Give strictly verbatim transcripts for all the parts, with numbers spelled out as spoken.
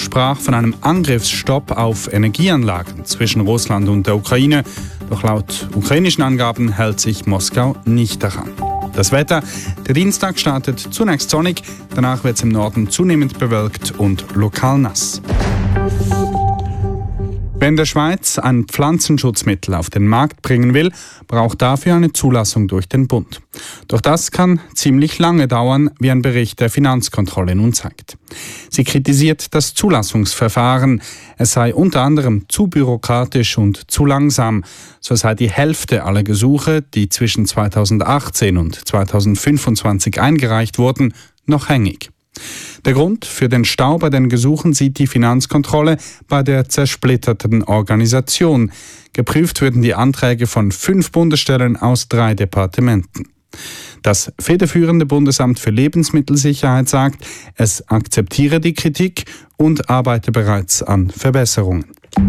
sprach von einem Angriffsstopp auf Energieanlagen zwischen Russland und der Ukraine. Doch laut ukrainischen Angaben hält sich Moskau nicht daran. Das Wetter: Der Dienstag startet zunächst sonnig, danach wird es im Norden zunehmend bewölkt und lokal nass. Wer in der Schweiz ein Pflanzenschutzmittel auf den Markt bringen will, braucht dafür eine Zulassung durch den Bund. Doch das kann ziemlich lange dauern, wie ein Bericht der Finanzkontrolle nun zeigt. Sie kritisiert das Zulassungsverfahren. Es sei unter anderem zu bürokratisch und zu langsam. So sei die Hälfte aller Gesuche, die zwischen zweitausendachtzehn und zweitausendfünfundzwanzig eingereicht wurden, noch hängig. Der Grund für den Stau bei den Gesuchen sieht die Finanzkontrolle bei der zersplitterten Organisation. Geprüft würden die Anträge von fünf Bundesstellen aus drei Departementen. Das federführende Bundesamt für Lebensmittelsicherheit sagt, es akzeptiere die Kritik und arbeite bereits an Verbesserungen.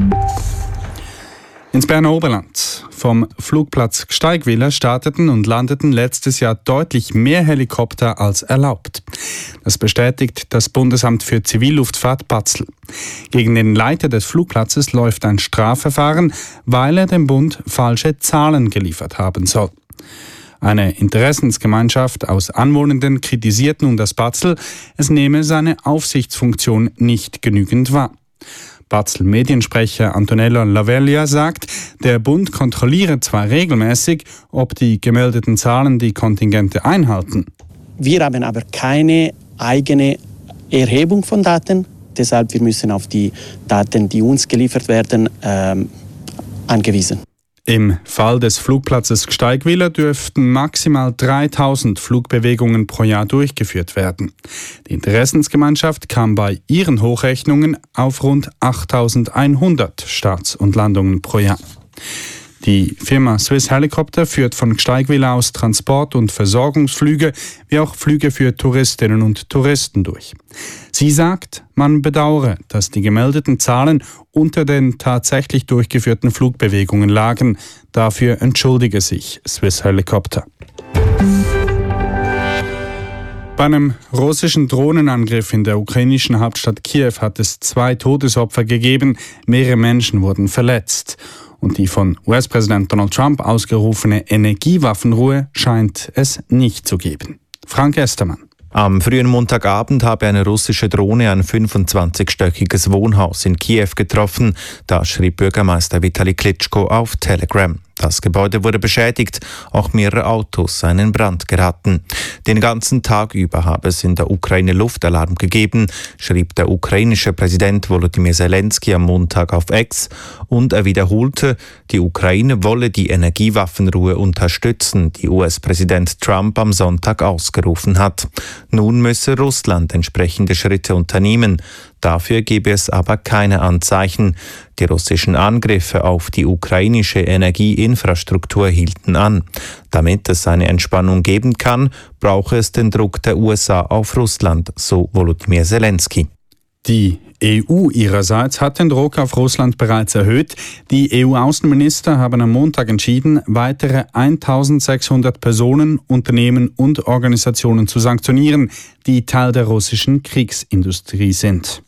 Ins Berner Oberland. Vom Flugplatz Gsteigwiller starteten und landeten letztes Jahr deutlich mehr Helikopter als erlaubt. Das bestätigt das Bundesamt für Zivilluftfahrt Batzl. Gegen den Leiter des Flugplatzes läuft ein Strafverfahren, weil er dem Bund falsche Zahlen geliefert haben soll. Eine Interessensgemeinschaft aus Anwohnenden kritisiert nun das Batzl, es nehme seine Aufsichtsfunktion nicht genügend wahr. Batzl-Mediensprecher Antonello Laveglia sagt, der Bund kontrolliere zwar regelmäßig, ob die gemeldeten Zahlen die Kontingente einhalten. Wir haben aber keine eigene Erhebung von Daten. Deshalb wir müssen auf die Daten, die uns geliefert werden, ähm, angewiesen. Im Fall des Flugplatzes Gsteigwiller dürften maximal dreitausend Flugbewegungen pro Jahr durchgeführt werden. Die Interessensgemeinschaft kam bei ihren Hochrechnungen auf rund achttausendeinhundert Starts und Landungen pro Jahr. Die Firma Swiss Helicopter führt von Gsteigwiller aus Transport- und Versorgungsflüge wie auch Flüge für Touristinnen und Touristen durch. Sie sagt, man bedauere, dass die gemeldeten Zahlen unter den tatsächlich durchgeführten Flugbewegungen lagen. Dafür entschuldige sich Swiss Helicopter. Bei einem russischen Drohnenangriff in der ukrainischen Hauptstadt Kiew hat es zwei Todesopfer gegeben, mehrere Menschen wurden verletzt. Und die von U S-Präsident Donald Trump ausgerufene Energiewaffenruhe scheint es nicht zu geben. Frank Estermann. Am frühen Montagabend habe eine russische Drohne ein fünfundzwanzigstöckiges Wohnhaus in Kiew getroffen. Das schrieb Bürgermeister Vitali Klitschko auf Telegram. Das Gebäude wurde beschädigt, auch mehrere Autos seien in Brand geraten. Den ganzen Tag über habe es in der Ukraine Luftalarm gegeben, schrieb der ukrainische Präsident Volodymyr Zelensky am Montag auf X, und er wiederholte, die Ukraine wolle die Energiewaffenruhe unterstützen, die U S-Präsident Trump am Sonntag ausgerufen hat. Nun müsse Russland entsprechende Schritte unternehmen. Dafür gebe es aber keine Anzeichen. Die russischen Angriffe auf die ukrainische Energieinfrastruktur hielten an. Damit es eine Entspannung geben kann, brauche es den Druck der U S A auf Russland, so Volodymyr Zelensky. Die E U ihrerseits hat den Druck auf Russland bereits erhöht. Die E U-Außenminister haben am Montag entschieden, weitere eintausendsechshundert Personen, Unternehmen und Organisationen zu sanktionieren, die Teil der russischen Kriegsindustrie sind.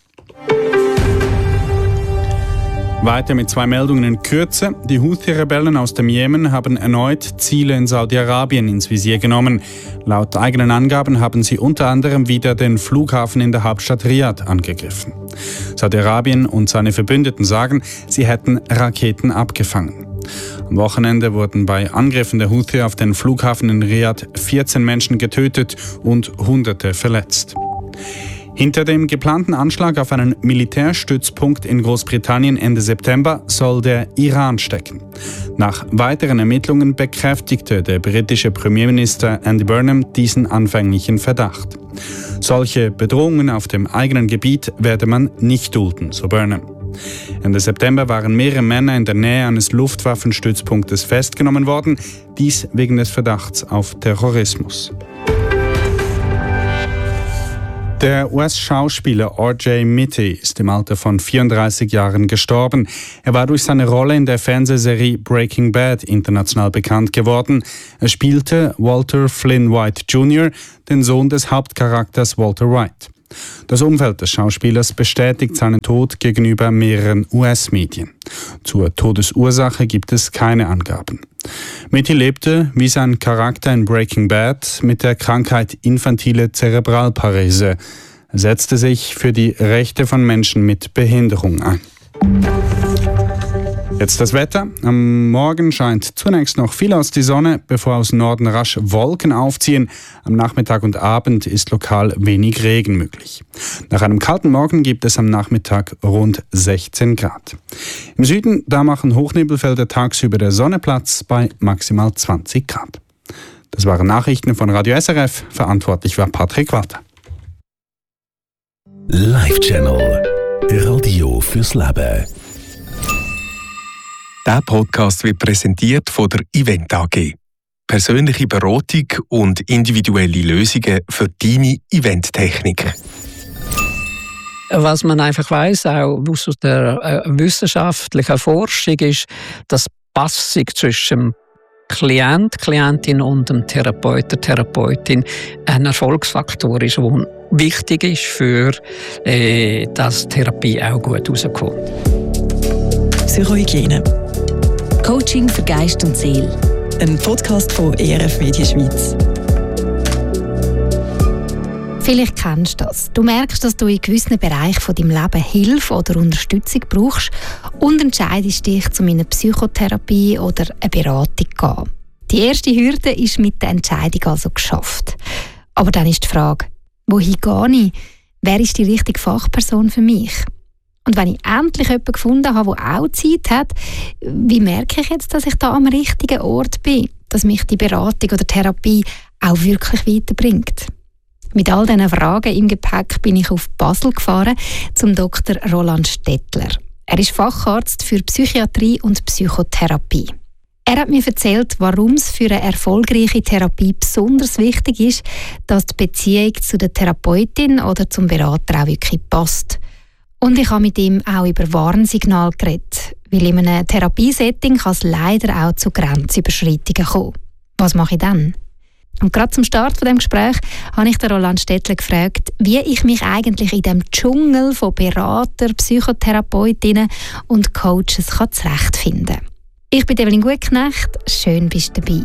Weiter mit zwei Meldungen in Kürze. Die Houthi-Rebellen aus dem Jemen haben erneut Ziele in Saudi-Arabien ins Visier genommen. Laut eigenen Angaben haben sie unter anderem wieder den Flughafen in der Hauptstadt Riad angegriffen. Saudi-Arabien und seine Verbündeten sagen, sie hätten Raketen abgefangen. Am Wochenende wurden bei Angriffen der Houthi auf den Flughafen in Riad vierzehn Menschen getötet und Hunderte verletzt. Hinter dem geplanten Anschlag auf einen Militärstützpunkt in Großbritannien Ende September soll der Iran stecken. Nach weiteren Ermittlungen bekräftigte der britische Premierminister Andy Burnham diesen anfänglichen Verdacht. Solche Bedrohungen auf dem eigenen Gebiet werde man nicht dulden, so Burnham. Ende September waren mehrere Männer in der Nähe eines Luftwaffenstützpunktes festgenommen worden, dies wegen des Verdachts auf Terrorismus. Der U S-Schauspieler R J Mitte ist im Alter von vierunddreißig Jahren gestorben. Er war durch seine Rolle in der Fernsehserie Breaking Bad international bekannt geworden. Er spielte Walter Flynn White Junior, den Sohn des Hauptcharakters Walter White. Das Umfeld des Schauspielers bestätigt seinen Tod gegenüber mehreren U S-Medien. Zur Todesursache gibt es keine Angaben. Mitty lebte, wie sein Charakter in Breaking Bad, mit der Krankheit infantile Zerebralparese. Er setzte sich für die Rechte von Menschen mit Behinderung ein. Jetzt das Wetter. Am Morgen scheint zunächst noch viel aus die Sonne, bevor aus Norden rasch Wolken aufziehen. Am Nachmittag und Abend ist lokal wenig Regen möglich. Nach einem kalten Morgen gibt es am Nachmittag rund sechzehn Grad. Im Süden, da machen Hochnebelfelder tagsüber der Sonne Platz bei maximal zwanzig Grad. Das waren Nachrichten von Radio S R F. Verantwortlich war Patrick Walter. Live Channel. Radio fürs Leben. Der Podcast wird präsentiert von der Event A G. Persönliche Beratung und individuelle Lösungen für deine Eventtechnik. Was man einfach weiss, auch aus der äh, wissenschaftlichen Forschung, ist, dass die Passung zwischen dem Klient, Klientin und dem Therapeut, der Therapeutin ein Erfolgsfaktor ist, der wichtig ist, für äh, dass die Therapie auch gut rauskommt. Psychohygiene. Coaching für Geist und Seele. Ein Podcast von E R F Media Schweiz. Vielleicht kennst du das. Du merkst, dass du in gewissen Bereichen von deinem Leben Hilfe oder Unterstützung brauchst und entscheidest dich, zu einer Psychotherapie oder einer Beratung zu gehen. Die erste Hürde ist mit der Entscheidung also geschafft. Aber dann ist die Frage, wohin gehe ich? Wer ist die richtige Fachperson für mich? Und wenn ich endlich jemanden gefunden habe, der auch Zeit hat, wie merke ich jetzt, dass ich da am richtigen Ort bin? Dass mich die Beratung oder Therapie auch wirklich weiterbringt? Mit all diesen Fragen im Gepäck bin ich auf Basel gefahren zum Doktor Roland Stettler. Er ist Facharzt für Psychiatrie und Psychotherapie. Er hat mir erzählt, warum es für eine erfolgreiche Therapie besonders wichtig ist, dass die Beziehung zu der Therapeutin oder zum Berater auch wirklich passt. Und ich habe mit ihm auch über Warnsignale geredet, weil in einem Therapiesetting kann es leider auch zu Grenzüberschreitungen kommen. Was mache ich dann? Und gerade zum Start von dem Gespräch habe ich den Roland Stettler gefragt, wie ich mich eigentlich in dem Dschungel von Berater, Psychotherapeutinnen und Coaches kann zurechtfinden kann. Ich bin Evelyn Gutknecht, schön bist du dabei.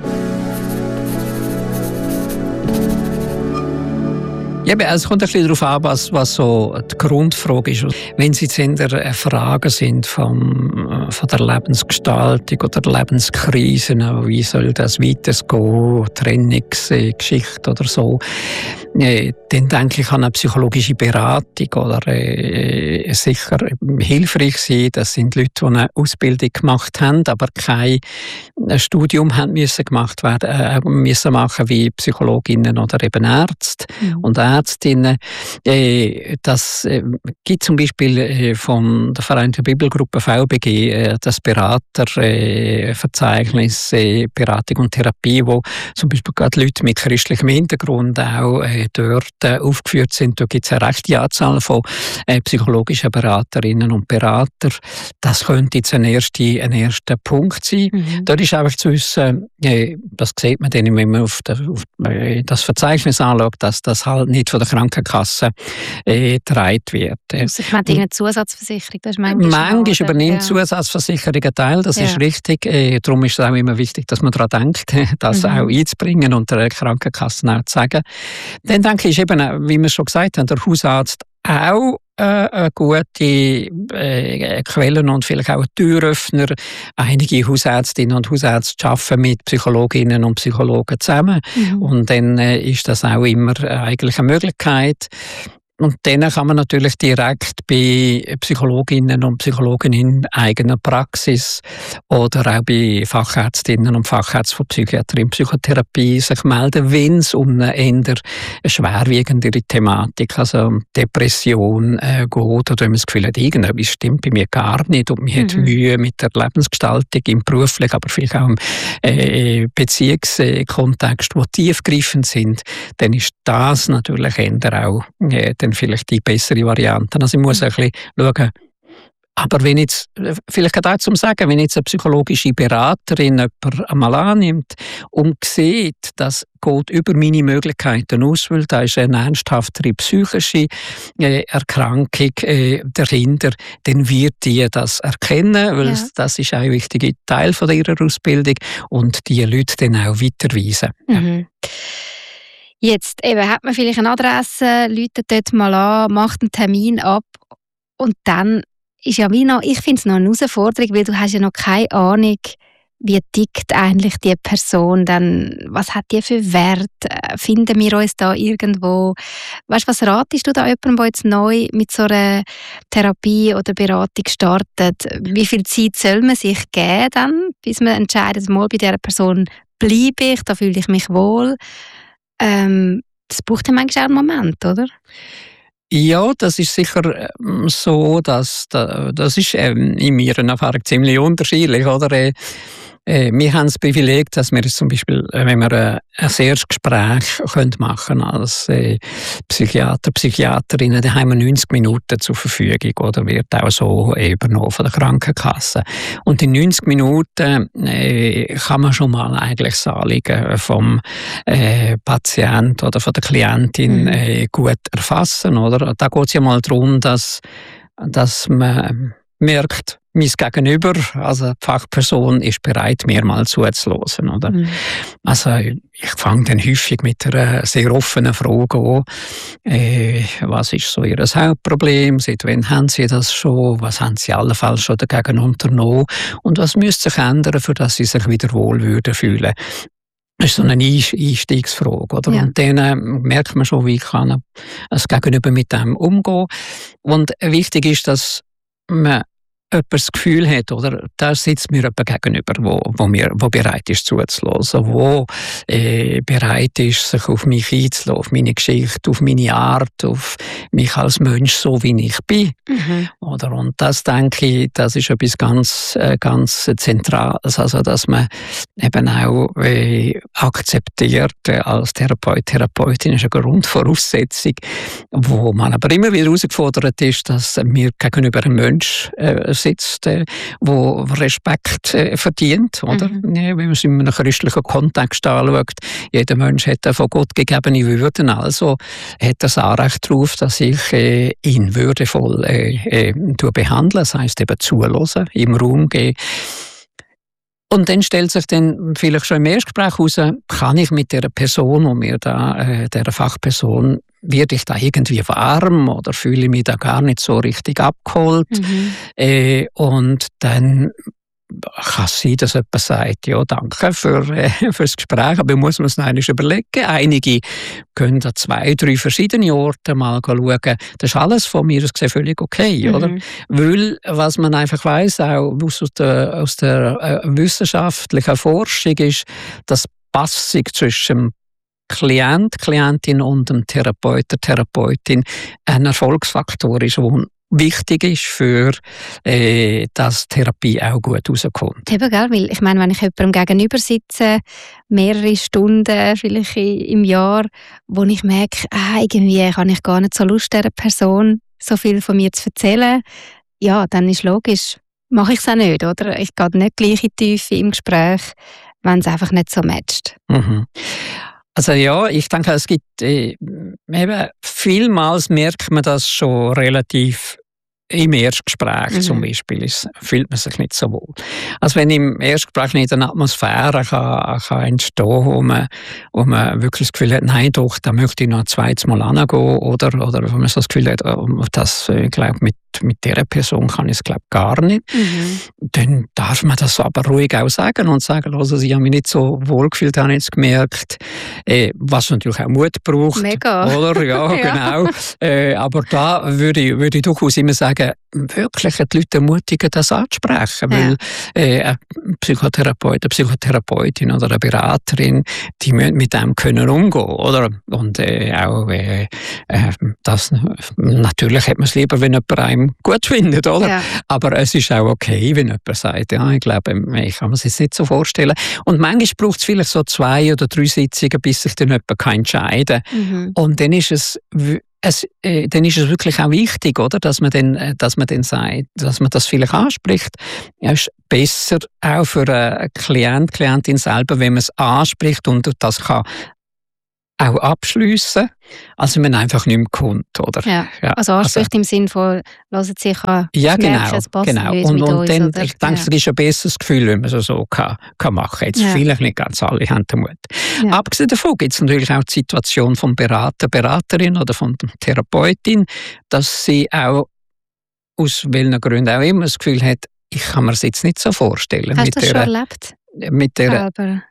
Ja, es kommt ein bisschen darauf an, was, was so die Grundfrage ist. Wenn es jetzt eher Fragen sind vom, von der Lebensgestaltung oder der Lebenskrisen, wie soll das weitergehen, Trennungsgeschichte oder so, äh, dann denke ich an eine psychologische Beratung oder äh, sicher hilfreich sein. Das sind Leute, die eine Ausbildung gemacht haben, aber kein Studium haben müssen gemacht werden, äh, müssen machen wie Psychologinnen oder eben Ärzte mhm. und Ärztinnen. Äh, das äh, gibt zum Beispiel äh, von der Vereinten Bibelgruppe V B G äh, das Beraterverzeichnis äh, äh, Beratung und Therapie, wo zum Beispiel gerade Leute mit christlichem Hintergrund auch äh, dort äh, aufgeführt sind. Da gibt es eine rechte Anzahl von äh, psychologischen Beraterinnen und Beratern. Das könnte jetzt ein erster, ein erster Punkt sein. Mhm. Dort ist einfach zu wissen, äh, das sieht man dann, wenn man auf, der, auf äh, das Verzeichnis anschaut, dass das halt nicht von der Krankenkasse äh, getragen wird. Also ich meine, irgendeine Zusatzversicherung, das ist manchmal Manchmal übernimmt ja. Zusatzversicherung einen Teil, das ja. ist richtig. Äh, darum ist es auch immer wichtig, dass man daran denkt, das mhm. auch einzubringen und der Krankenkasse auch zu sagen. Dann denke ich, ist eben, wie wir schon gesagt haben, der Hausarzt auch äh, eine gute äh, Quelle und vielleicht auch ein Türöffner. Einige Hausärztinnen und Hausärzte arbeiten mit Psychologinnen und Psychologen zusammen. Mhm. Und dann äh, ist das auch immer äh, eigentlich eine Möglichkeit. Und dann kann man natürlich direkt bei Psychologinnen und Psychologen in eigener Praxis oder auch bei Fachärztinnen und Fachärzten von Psychiatrie und Psychotherapie sich melden, wenn es um eine eher schwerwiegendere Thematik, also Depression äh, geht, oder wenn man das Gefühl hat, irgendetwas stimmt bei mir gar nicht und man mhm. hat Mühe mit der Lebensgestaltung im beruflichen, aber vielleicht auch im äh, Beziehungskontext, die tiefgreifend sind, dann ist das natürlich eher auch äh, vielleicht die bessere Variante. Also ich muss ein bisschen schauen, Aber wenn jetzt, vielleicht gerade auch zum Sagen, wenn jetzt eine psychologische Beraterin jemanden einmal annimmt und sieht, das geht über meine Möglichkeiten aus, weil da ist eine ernsthaftere psychische äh, Erkrankung äh, dahinter, dann wird die das erkennen, weil ja. das ist ein wichtiger Teil von ihrer Ausbildung und die Leute dann auch weiterweisen. Mhm. Jetzt eben, hat man vielleicht eine Adresse, läutet dort mal an, macht einen Termin ab und dann ist ja wie noch, ich finde es noch eine Herausforderung, weil du hast ja noch keine Ahnung, wie tickt eigentlich die Person, dann, was hat die für Wert, finden wir uns da irgendwo, weißt, was ratest du da jemandem, der jetzt neu mit so einer Therapie oder Beratung startet, wie viel Zeit soll man sich geben dann, bis man entscheidet, mal bei dieser Person bleibe ich, da fühle ich mich wohl, ähm, das braucht ja manchmal auch einen Moment, oder? Ja, das ist sicher so, dass das ist ähm, in meiner Erfahrung ziemlich unterschiedlich, oder? Äh, äh, wir haben das Privileg, dass wir zum Beispiel, wenn wir äh, ein erstes Gespräch können machen als äh, Psychiater, Psychiaterinnen, dann haben wir neunzig Minuten zur Verfügung, oder wird auch so übernommen von der Krankenkasse. Und in neunzig Minuten äh, kann man schon mal eigentlich das Anliegen vom äh, Patient oder von der Klientin äh, gut erfassen, oder? Da geht es ja mal darum, dass, dass man merkt, mein Gegenüber, also die Fachperson, ist bereit, mir mal zuzuhören, oder? Mhm. Also ich fange dann häufig mit einer sehr offenen Frage an. Äh, was ist so Ihr Hauptproblem? Seit wann haben Sie das schon? Was haben Sie allenfalls schon dagegen unternommen? Und was müsste sich ändern, für dass Sie sich wieder wohl würden fühlen? Das ist so eine Einstiegsfrage, oder? Ja. Und dann äh, merkt man schon, wie kann das Gegenüber mit dem umgehen. Und wichtig ist, dass man jemand das Gefühl hat, oder, da sitzt mir jemand gegenüber, wo, wo, mir, wo bereit ist zuzuhören, wo äh, bereit ist, sich auf mich einzulassen, auf meine Geschichte, auf meine Art, auf mich als Mensch, so wie ich bin. Mhm. Oder? Und das, denke ich, das ist etwas ganz, äh, ganz Zentrales, also dass man eben auch äh, akzeptiert, äh, als Therapeut, Therapeutin ist eine Grundvoraussetzung, wo man aber immer wieder herausgefordert ist, dass mir gegenüber einem Mensch äh, sitzt, äh, wo Respekt äh, verdient, oder? Mhm. Ja, wenn man es in einem christlichen Kontext anschaut, jeder Mensch hat von Gott gegebene Würden, also hat das Anrecht darauf, dass ich äh, ihn würdevoll äh, äh, behandle, das heisst eben zuhören, im Raum gehen. Und dann stellt sich dann vielleicht schon im Erstgespräch heraus, kann ich mit der Person, und mir da, äh, der Fachperson, werde ich da irgendwie warm oder fühle ich mich da gar nicht so richtig abgeholt? Mhm. Äh, und dann kann es sein, dass jemand sagt, ja, danke für, äh, für das Gespräch, aber muss man es noch einmal überlegen. Einige können an zwei, drei verschiedene Orte mal schauen. Das ist alles von mir aus gesehen völlig okay, mhm. oder? Weil, was man einfach weiss, auch aus der, aus der äh, wissenschaftlichen Forschung, ist, dass die Passung zwischen Klient, Klientin und dem Therapeut, der Therapeutin ein Erfolgsfaktor ist, der wichtig ist für, äh, dass Therapie auch gut rauskommt. Eben, gell? Weil ich meine, wenn ich jemandem gegenüber sitze, mehrere Stunden vielleicht im Jahr, wo ich merke, ah, irgendwie habe ich gar nicht so Lust, dieser Person so viel von mir zu erzählen, ja, dann ist logisch, mache ich es auch nicht, oder? Ich gehe nicht gleich in die Tiefe im Gespräch, wenn es einfach nicht so matcht. Mhm. Also ja, ich denke, es gibt äh, eben vielmals merkt man das schon relativ im Erstgespräch mhm. zum Beispiel, ist, fühlt man sich nicht so wohl. Also wenn im Erstgespräch nicht eine Atmosphäre kann, kann entstehen, wo man, wo man wirklich das Gefühl hat, nein doch, da möchte ich noch ein zweites Mal hingehen, oder, oder wenn man so das Gefühl hat, das, ich glaube, mit, mit dieser Person kann ich es glaube gar nicht, mhm. dann darf man das aber ruhig auch sagen und sagen, also ich habe mich nicht so wohl gefühlt, habe ich jetzt gemerkt, äh, was natürlich auch Mut braucht. Mega. Oder? Ja, ja. Genau. Äh, aber da würde ich, würde ich durchaus immer sagen, wirklich die Leute ermutigen, das anzusprechen, ja. weil äh, ein Psychotherapeut, eine Psychotherapeutin oder eine Beraterin, die müssen mit dem können umgehen, oder? Und äh, auch äh, äh, das, natürlich hat man es lieber, wenn jemand einem gut findet, oder? Ja. Aber es ist auch okay, wenn jemand sagt, ja, ich glaube, ich kann mir das jetzt nicht so vorstellen. Und manchmal braucht es vielleicht so zwei oder drei Sitzungen, bis sich dann jemand entscheiden kann. Mhm. Und dann ist es es, äh, dann ist es wirklich auch wichtig, oder, dass man dann, äh, dass man dann sagt, dass man das vielleicht anspricht. Ja, ist besser auch für einen Klient, Klientin selber, wenn man es anspricht und das kann auch abschliessen, als wenn man einfach nicht mehr kommt, oder? Ja, ja. also anspricht also, im Sinne von, lassen Sie sich an, ja, genau, merken, es passt genau. nicht Und, mit und uns, dann, oder? ich denke, ja. es ist ein besseres Gefühl, wenn man es so kann, kann machen kann. Jetzt ja. vielleicht nicht ganz alle haben den Mut. Ja. Abgesehen davon gibt es natürlich auch die Situation vom Berater, Beraterin oder von der Therapeutin, dass sie auch aus welchen Gründen auch immer das Gefühl hat, ich kann mir das jetzt nicht so vorstellen. Hast du das der, schon erlebt? Mit der, Aber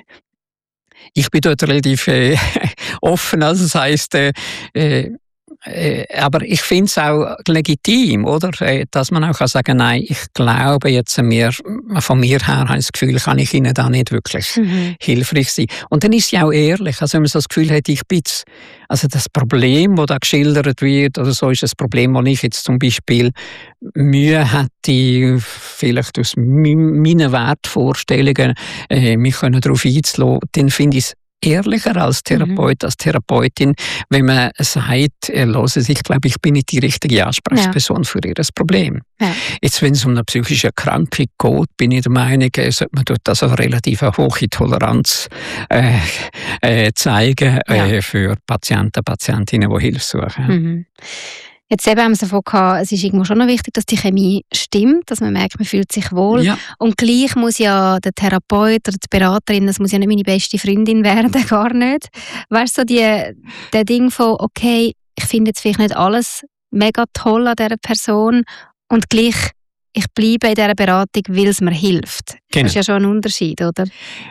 ich bin dort relativ äh, offen, also das heisst, äh, äh, aber ich finde es auch legitim, oder? Dass man auch kann sagen, nein, ich glaube jetzt mir, von mir her habe ich das Gefühl, kann ich Ihnen da nicht wirklich mhm. hilfreich sein. Und dann ist sie auch ehrlich, also wenn man so das Gefühl hat, ich bin jetzt, also das Problem, das da geschildert wird, oder so, ist das Problem, wo ich jetzt zum Beispiel Mühe hätte, vielleicht aus meinen Wertvorstellungen äh, mich darauf einzulassen, dann finde ich es ehrlicher als Therapeut, mhm. als Therapeutin, wenn man sagt, äh, hören Sie, ich glaube, ich bin nicht die richtige Ansprechperson ja. für Ihr Problem. Ja. Jetzt, wenn es um eine psychische Erkrankung geht, bin ich der Meinung, äh, sollte man dort also eine relativ hohe Toleranz äh, äh, zeigen ja. äh, für Patienten, Patientinnen, die Hilfe suchen. Mhm. Jetzt eben haben wir davon gehabt, es ist irgendwo schon noch wichtig, dass die Chemie stimmt, dass man merkt, man fühlt sich wohl. Ja. Und gleich muss ja der Therapeut oder die Beraterin, das muss ja nicht meine beste Freundin werden, gar nicht. Weißt du, so die, der Ding von, okay, ich finde jetzt vielleicht nicht alles mega toll an dieser Person und gleich, ich bleibe in dieser Beratung, weil es mir hilft. Genau. Das ist ja schon ein Unterschied, oder?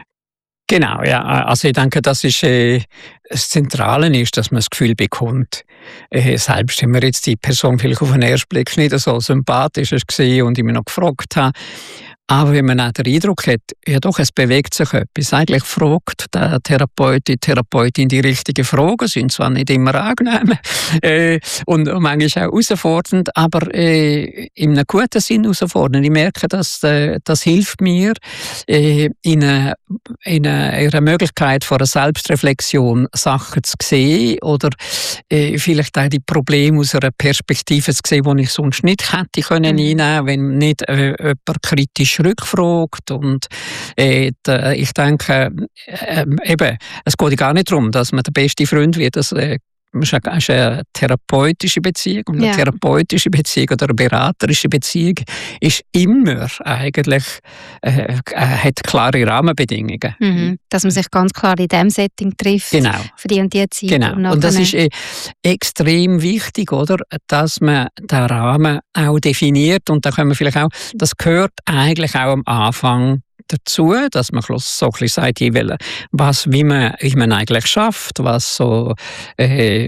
Genau, ja. Also ich denke, das ist äh, das Zentrale ist, dass man das Gefühl bekommt, äh, selbst wenn man jetzt die Person vielleicht auf den ersten Blick nicht so sympathisch gesehen und immer noch gefragt hat, aber wenn man auch den Eindruck hat, ja doch, es bewegt sich etwas. Eigentlich fragt der Therapeut, die Therapeutin die richtigen Fragen, sind zwar nicht immer angenehm äh, und manchmal auch herausfordernd, aber äh, in einem guten Sinn herausfordernd. Ich merke, dass äh, das hilft mir, äh, in, eine, in einer Möglichkeit von einer Selbstreflexion Sachen zu sehen oder äh, vielleicht auch die Probleme aus einer Perspektive zu sehen, die ich sonst nicht hätte können mhm. einnehmen, wenn nicht äh, jemand kritisch rückfragt. Und äh, da, ich denke, äh, eben, es geht gar nicht darum, dass man der beste Freund wird. Das äh, ist eine therapeutische Beziehung. Und eine ja. therapeutische Beziehung oder eine beraterische Beziehung ist immer eigentlich, äh, hat klare Rahmenbedingungen. Mhm. Dass man sich ganz klar in diesem Setting trifft. Genau. Für die und die Zeit. Genau. Und, und das ist äh, extrem wichtig, oder? Dass man den Rahmen auch definiert. Und da können wir vielleicht auch, das gehört eigentlich auch am Anfang dazu, dass man so ein bisschen sagt, was, wie, man, wie man eigentlich schafft, was so, äh,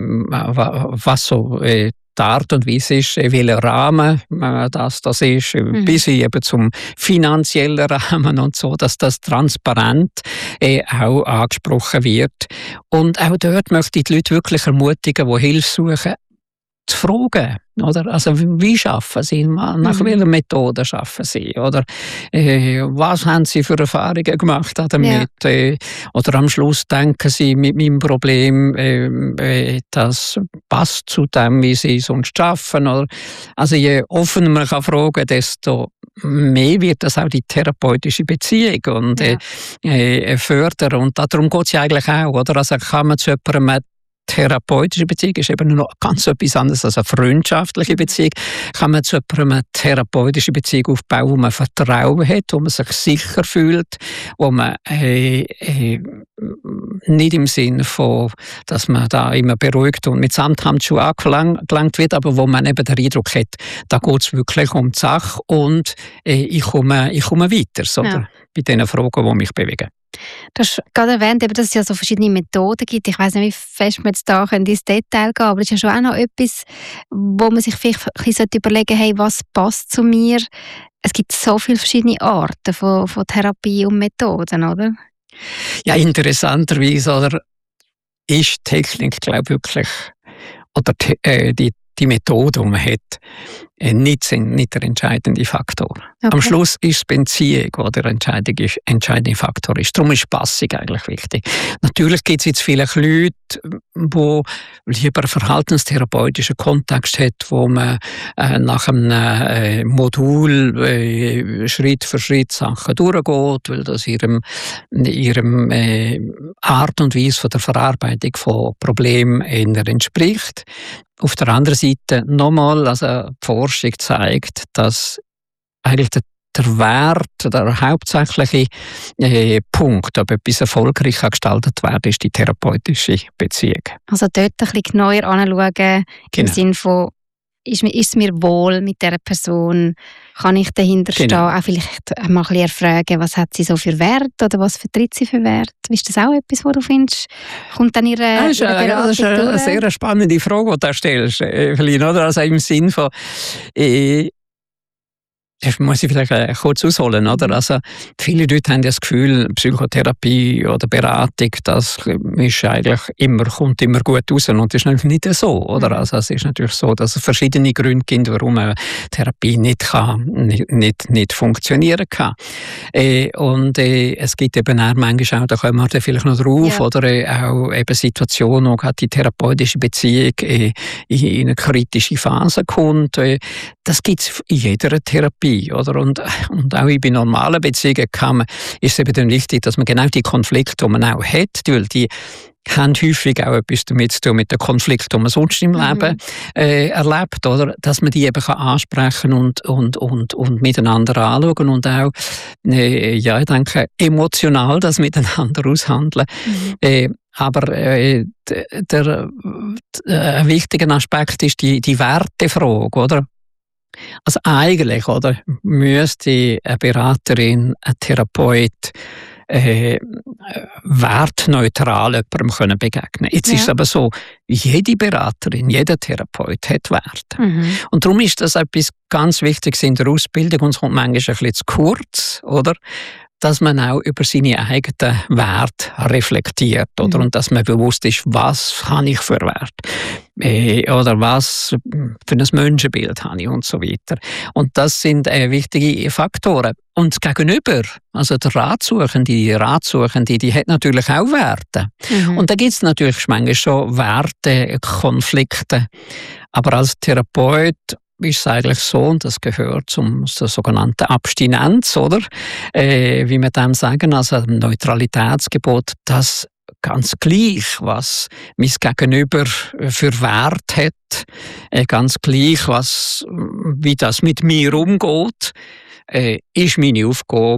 was so äh, die Art und Weise ist, welcher Rahmen das, das ist, mhm. bis eben zum finanziellen Rahmen und so, dass das transparent äh, auch angesprochen wird. Und auch dort möchte ich die Leute wirklich ermutigen, die Hilfe suchen, zu fragen, oder? Also, wie schaffen Sie? Nach mhm. welcher Methode schaffen Sie? Oder äh, was haben Sie für Erfahrungen gemacht damit? Ja. Äh, oder am Schluss denken Sie, mit meinem Problem, äh, äh, das passt zu dem, wie Sie sonst schaffen? Oder? Also, je offener man kann fragen, desto mehr wird das auch die therapeutische Beziehung und ja. äh, äh, fördern. Und darum geht es ja eigentlich auch, oder? Also, kann man zu jemandem therapeutische Beziehung ist eben noch ganz etwas anderes als eine freundschaftliche Beziehung. Kann man zu einer therapeutische Beziehung aufbauen, wo man Vertrauen hat, wo man sich sicher fühlt, wo man äh, äh, nicht im Sinne von, dass man da immer beruhigt und mit Samthandschuhen angelangt wird, aber wo man eben den Eindruck hat, da geht es wirklich um die Sache und äh, ich, komme, ich komme weiter, oder? Ja. Bei den Fragen, die mich bewegen. Du hast gerade erwähnt, dass es ja so verschiedene Methoden gibt. Ich weiss nicht, wie fest wir jetzt da ins Detail gehen, aber es ist ja schon auch noch etwas, wo man sich vielleicht ein bisschen überlegen sollte, hey, was passt zu mir? Es gibt so viele verschiedene Arten von, von Therapie und Methoden, oder? Ja, interessanterweise oder, ist Technik, glaube ich, wirklich, oder äh, die Die Methode, die man hat, nicht, nicht der entscheidende Faktor. Okay. Am Schluss ist die Beziehung, die der entscheidende, entscheidende Faktor ist. Darum ist Passung eigentlich wichtig. Natürlich gibt es jetzt vielleicht Leute, wo lieber einen verhaltenstherapeutischen Kontext hat, wo man äh, nach einem äh, Modul äh, Schritt für Schritt Sachen durchgeht, weil das ihrem, ihrem äh, Art und Weise von der Verarbeitung von Problemen eher entspricht. Auf der anderen Seite nochmal, also die Forschung zeigt, dass eigentlich der Der Wert, der hauptsächliche äh, Punkt, ob etwas erfolgreich gestaltet wird, ist die therapeutische Beziehung. Also dort ein bisschen genauer anschauen, genau. Im Sinne von, ist, ist es mir wohl mit dieser Person, kann ich dahinter stehen, genau. Auch vielleicht mal ein bisschen erfragen, was hat sie so für Wert oder was vertritt sie für Wert? Ist das auch etwas, was du findest, kommt dann ihre, das ist, ihre Beratung das ist eine, eine sehr spannende Frage, die du stellst, Evelyn, oder? Also im Sinn von, äh, das muss ich vielleicht äh, kurz ausholen, oder? Also, viele Leute haben das Gefühl, Psychotherapie oder Beratung, das ist eigentlich immer, kommt immer gut raus. Und das ist natürlich nicht so, oder? Mhm. Also, es ist natürlich so, dass es verschiedene Gründe gibt, warum eine Therapie nicht, kann, nicht, nicht, nicht funktionieren kann. Äh, und äh, es gibt eben auch manchmal auch, da kommen wir dann vielleicht noch drauf, ja. Oder äh, auch eben Situationen, wo die therapeutische Beziehung äh, in eine kritische Phase kommt. Äh, das gibt es in jeder Therapie. Oder? Und, und auch bei normalen Beziehungen kann man, ist es eben dann wichtig, dass man genau die Konflikte, die man auch hat, weil die haben häufig auch etwas damit zu tun mit den Konflikten, die man sonst im mhm. Leben äh, erlebt, oder? Dass man die eben kann ansprechen und, und, und, und miteinander anschauen und auch, äh, ja, ich denke, emotional das miteinander aushandeln. Mhm. Äh, aber äh, der, der, der, ein wichtiger Aspekt ist die, die Wertefrage, oder? Also eigentlich, oder, müsste eine Beraterin, ein Therapeut äh, wertneutral jemandem können begegnen. Jetzt ja. Ist es aber so, jede Beraterin, jeder Therapeut hat Werte. Mhm. Und darum ist das etwas ganz Wichtiges in der Ausbildung und es kommt manchmal ein bisschen zu kurz, oder? Dass man auch über seine eigenen Werte reflektiert, oder? Mhm. Und dass man bewusst ist, was habe ich für Werte? Äh, oder was für ein Menschenbild habe ich und so weiter. Und das sind äh, wichtige Faktoren. Und das Gegenüber, also der Ratsuchende, die Ratsuchende, die hat natürlich auch Werte. Mhm. Und da gibt es natürlich manchmal schon Wertekonflikte. Aber als Therapeut ist es eigentlich so, und das gehört zum zur sogenannten Abstinenz, oder? Äh, wie wir dem sagen, also ein Neutralitätsgebot, dass ganz gleich, was mein Gegenüber für Wert hat, äh, ganz gleich, was, wie das mit mir umgeht, äh, ist meine Aufgabe,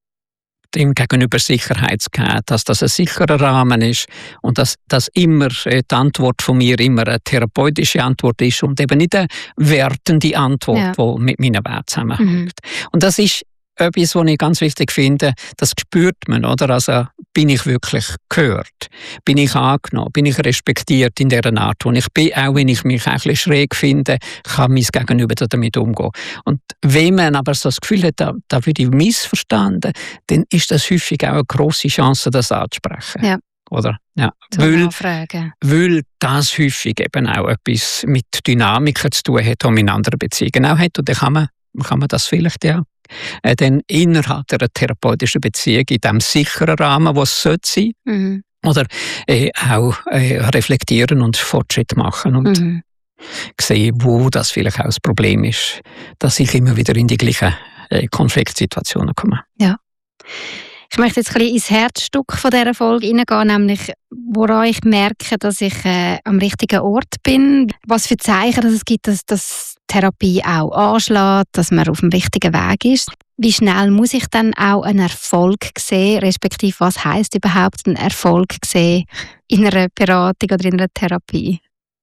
dem Gegenüber Sicherheit zu geben, dass das ein sicherer Rahmen ist und dass, dass immer äh, die Antwort von mir immer eine therapeutische Antwort ist und eben nicht eine wertende Antwort, ja. Die mit meinen Werten zusammenhängt. Mhm. Und das ist etwas, was ich ganz wichtig finde, das spürt man, oder? Also, bin ich wirklich gehört? Bin ich angenommen? Bin ich respektiert in der Art, wo ich bin? Auch wenn ich mich ein bisschen schräg finde, kann mein Gegenüber damit umgehen. Und wenn man aber so das Gefühl hat, da, da würde ich missverstanden, dann ist das häufig auch eine grosse Chance, das anzusprechen. Ja. Oder? Ja. Weil, weil das häufig eben auch etwas mit Dynamiken zu tun hat, die man in anderen Beziehungen auch hat. Und dann kann man, kann man das vielleicht ja Äh, dann innerhalb der therapeutischen Beziehung in diesem sicheren Rahmen, was es sollte sein, mhm. oder äh, auch äh, reflektieren und Fortschritt machen und mhm. sehen, wo das vielleicht auch das Problem ist, dass ich immer wieder in die gleichen äh, Konfliktsituationen komme. Ja. Ich möchte jetzt ein bisschen ins Herzstück von dieser Folge hineingehen, nämlich woran ich merke, dass ich äh, am richtigen Ort bin. Was für Zeichen dass es gibt, dass, dass Therapie auch anschlägt, dass man auf dem richtigen Weg ist. Wie schnell muss ich dann auch einen Erfolg sehen, respektive was heisst überhaupt ein Erfolg sehen in einer Beratung oder in einer Therapie?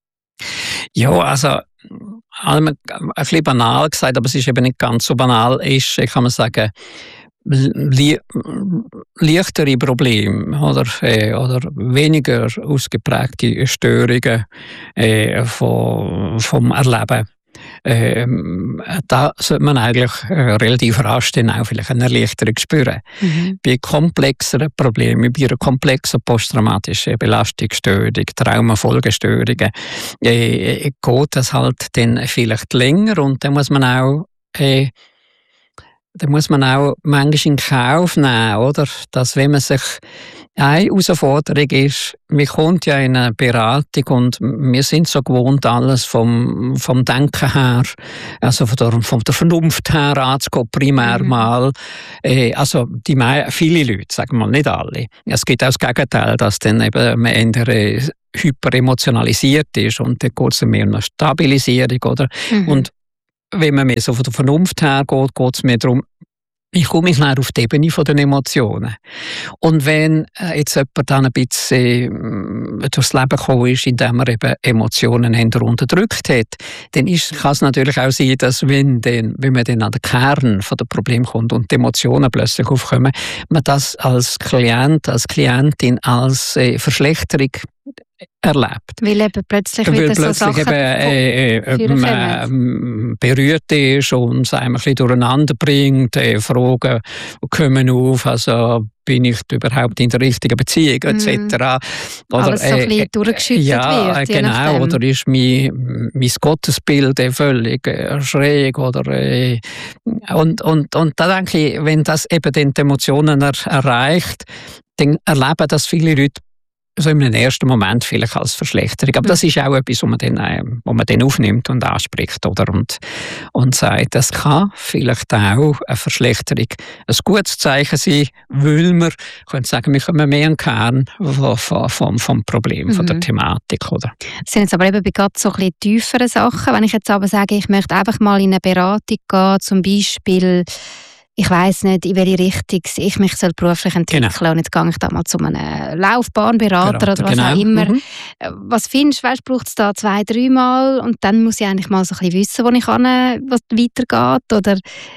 Ja, also ein bisschen banal gesagt, aber es ist eben nicht ganz so banal, ist, kann man sagen, Le- leichtere Probleme oder, äh, oder weniger ausgeprägte Störungen äh, von, vom Erleben. Äh, da sollte man eigentlich äh, relativ rasch dann auch vielleicht eine Erleichterung spüren. Mhm. Bei komplexeren Problemen, bei einer komplexen posttraumatischen Belastungsstörung, Traumafolgestörungen, äh, geht das halt dann vielleicht länger und dann muss man auch äh, da muss man auch manchmal in Kauf nehmen, oder? Dass wenn man sich eine Herausforderung ist, man kommt ja in eine Beratung und wir sind so gewohnt, alles vom, vom Denken her, also von der, von der Vernunft her anzugehen, primär mhm. mal. Äh, also die viele Leute, sagen wir mal, nicht alle. Es gibt auch das Gegenteil, dass dann eben man eher hyperemotionalisiert ist und dann geht es mehr um eine Stabilisierung, oder? Mhm. Und wenn man mehr so von der Vernunft her geht, geht es mehr darum, ich komme mich näher auf die Ebene der Emotionen. Und wenn äh, jetzt jemand dann ein bisschen äh, durchs Leben gekommen ist, indem er eben Emotionen eher unterdrückt hat, dann ist, kann es natürlich auch sein, dass wenn, den, wenn man dann an den Kern der Probleme kommt und die Emotionen plötzlich aufkommen, man das als Klient, als Klientin als äh, Verschlechterung erlebt. Weil eben plötzlich Weil wieder plötzlich so Sachen eben, äh, äh, äh, berührt ist und es einem ein bisschen durcheinander bringt. Äh, Fragen kommen auf, also bin ich überhaupt in der richtigen Beziehung et cetera. Mm. Oder, Alles so ein bisschen äh, durchgeschüttet ja, wird. Genau, oder ist mein, mein Gottesbild äh, völlig äh, schräg. Oder, äh, und, und, und da denke ich, wenn das eben die Emotionen er, erreicht, dann erleben das viele Leute so in einem ersten Moment vielleicht als Verschlechterung. Aber das ist auch etwas, was man dann, äh, was man dann aufnimmt und anspricht, oder? Und, und sagt, das kann vielleicht auch eine Verschlechterung ein gutes Zeichen sein, weil wir können sagen, wir kommen mehr an den Kern vom, vom, vom Problem, mhm. von der Thematik, oder? Das sind jetzt aber eben bei gerade so ein bisschen tieferen Sachen. Wenn ich jetzt aber sage, ich möchte einfach mal in eine Beratung gehen, zum Beispiel, ich weiss nicht, in welche Richtung ich mich beruflich entwickeln soll. Genau. Und jetzt gehe ich da mal zu einem Laufbahnberater Berater, oder was genau. auch immer. Mhm. Was findest du, weißt, braucht es da zwei, dreimal und dann muss ich eigentlich mal so ein bisschen wissen, wo ich kann, was weitergeht? Oder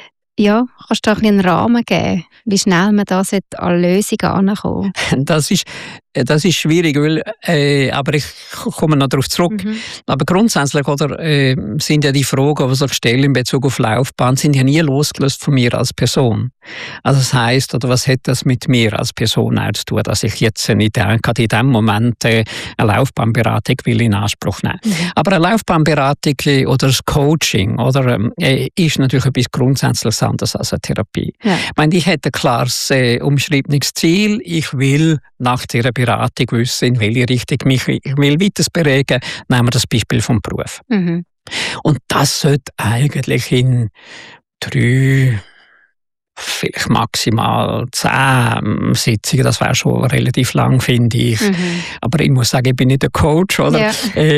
ja, kannst du da ein bisschen einen Rahmen geben, wie schnell man da an Lösungen ankommen? Das ist, das ist schwierig, weil, äh, aber ich komme noch darauf zurück. Mhm. Aber grundsätzlich oder, äh, sind ja die Fragen, die ich stelle in Bezug auf Laufbahn, sind ja nie losgelöst von mir als Person. Also das heisst, oder was hat das mit mir als Person auch zu tun, dass ich jetzt nicht gerade in diesem Moment äh, eine Laufbahnberatung will in Anspruch nehmen. Mhm. Aber eine Laufbahnberatung äh, oder das Coaching oder, äh, ist natürlich etwas grundsätzlich anders als eine Therapie. Ja. Ich meine, ich hätte ein klares äh, umschriebenes Ziel. Ich will nach dieser Beratung wissen, in welche Richtung mich ich will weiter beregen. Nehmen wir das Beispiel vom Beruf. Mhm. Und das sollte eigentlich in drei, vielleicht maximal zehn Sitzungen, das wäre schon relativ lang, finde ich. Mhm. Aber ich muss sagen, ich bin nicht der Coach, oder? Ja.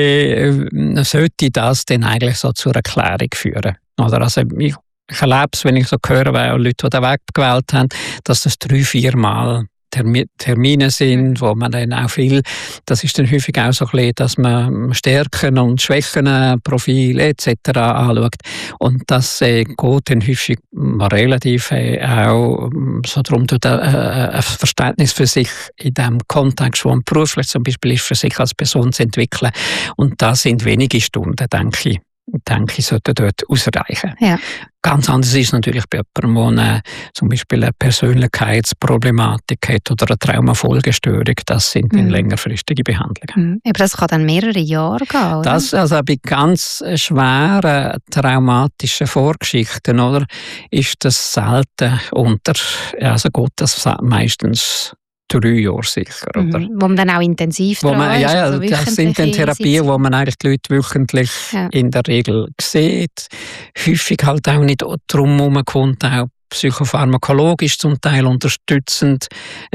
Äh, sollte das dann eigentlich so zur Erklärung führen? Oder? Also ich, ich erlebe es, wenn ich so höre, weil Leute, die den Weg gewählt haben, dass das drei, vier Mal Termine sind, wo man dann auch viel, das ist dann häufig auch so ein bisschen, dass man Stärken und Schwächen, Profile et cetera anschaut. Und das äh, geht dann häufig relativ äh, auch so darum, äh, ein Verständnis für sich in dem Kontext, wo man beruflich zum Beispiel ist, für sich als Person zu entwickeln. Und das sind wenige Stunden, denke ich. denke ich, sollte dort ausreichen. Ja. Ganz anders ist es natürlich bei jemandem, der zum Beispiel eine Persönlichkeitsproblematik hat oder eine Traumafolgestörung. Das sind dann mhm. längerfristige Behandlungen. Mhm. Aber das kann dann mehrere Jahre gehen, oder? Das, also bei ganz schweren traumatischen Vorgeschichten, oder, ist das selten unter, also geht das meistens drei Jahre sicher. Oder? Mhm. Wo man dann auch intensiv wo man, dran ja, ist. Ja, also das sind dann Therapien, wo man eigentlich die Leute wöchentlich ja. in der Regel sieht. Häufig halt auch nicht drum herum kommt, auch psychopharmakologisch zum Teil unterstützend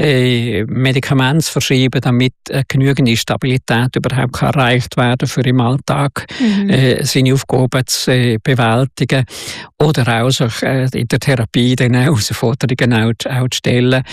äh, Medikamente verschreiben, damit äh, genügend Stabilität überhaupt kann erreicht werden für im Alltag mhm. äh, seine Aufgaben zu äh, bewältigen oder auch so, äh, in der Therapie dann auch Herausforderungen auch, auch zu stellen,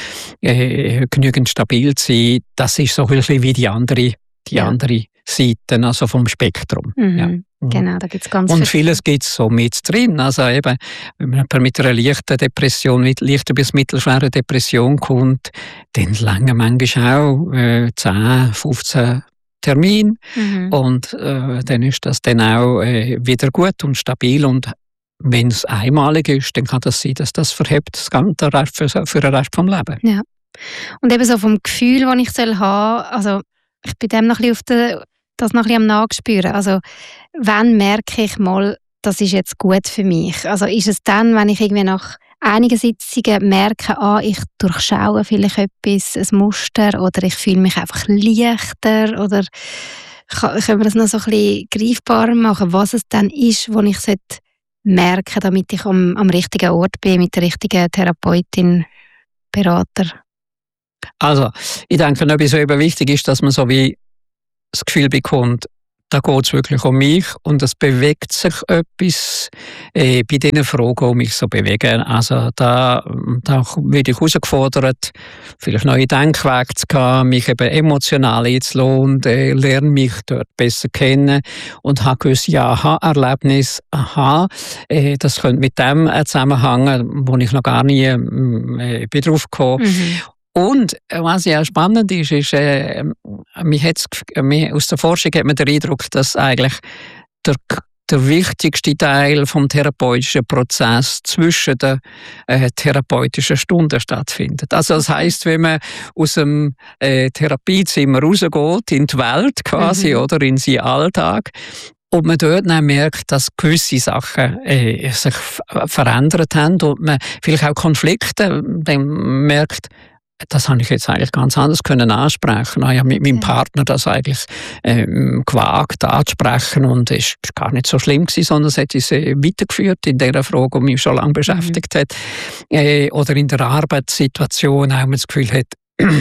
äh, genügend stabil zu sein. Das ist so ein bisschen wie die andere, die ja. andere Seite, also vom Spektrum. Mhm. Ja. Genau, da gibt's ganz Und vieles gibt es so mit drin. Also eben, wenn man mit einer leichten Depression, mit leichter bis mittelschweren Depression kommt, dann lange manchmal auch äh, zehn, fünfzehn Termine. Mhm. Und äh, dann ist das dann auch äh, wieder gut und stabil. Und wenn es einmalig ist, dann kann das sein, dass das verhebt das ganze Rest für, für den Rest des Lebens. Ja. Und eben so vom Gefühl, das ich soll haben, also ich bin dem noch ein bisschen auf der das noch ein bisschen am Nachspüren. Also, wann merke ich mal, das ist jetzt gut für mich? Also, ist es dann, wenn ich irgendwie nach einige Sitzungen merken, ah, ich durchschaue vielleicht etwas, ein Muster, oder ich fühle mich einfach leichter, oder können wir das noch so ein bisschen greifbarer machen, was es dann ist, wo ich merken sollte, damit ich am, am richtigen Ort bin, mit der richtigen Therapeutin, Berater? Also, ich denke, etwas, was eben wichtig ist, dass man so wie das Gefühl bekommt, da geht es wirklich um mich und es bewegt sich etwas äh, bei diesen Fragen, die mich so bewegen. Also da, da werde ich herausgefordert, vielleicht neue Denkwege zu gehen, mich eben emotional einzulassen und äh, lerne mich dort besser kennen und habe gewisse Aha-Erlebnisse. Aha, äh, das könnte mit dem äh, zusammenhängen, wo ich noch gar nie äh, bin drauf gekommen. Mhm. Und was ja spannend ist, ist, äh, mich hat's, mich, aus der Forschung hat man den Eindruck, dass eigentlich der, der wichtigste Teil vom therapeutischen Prozess zwischen den äh, therapeutischen Stunden stattfindet. Also das heisst, wenn man aus dem äh, Therapiezimmer rausgeht in die Welt quasi, mhm. oder in seinen Alltag, und man dort dann merkt, dass gewisse Sachen äh, sich verändert haben und man vielleicht auch Konflikte dann merkt, das habe ich jetzt eigentlich ganz anders können ansprechen. Ich habe mit meinem Partner das eigentlich ähm, gewagt anzusprechen und es war gar nicht so schlimm gewesen, sondern es hat uns äh, weitergeführt in der Frage, die mich schon lange beschäftigt mhm. hat. Äh, oder in der Arbeitssituation auch man das Gefühl hat,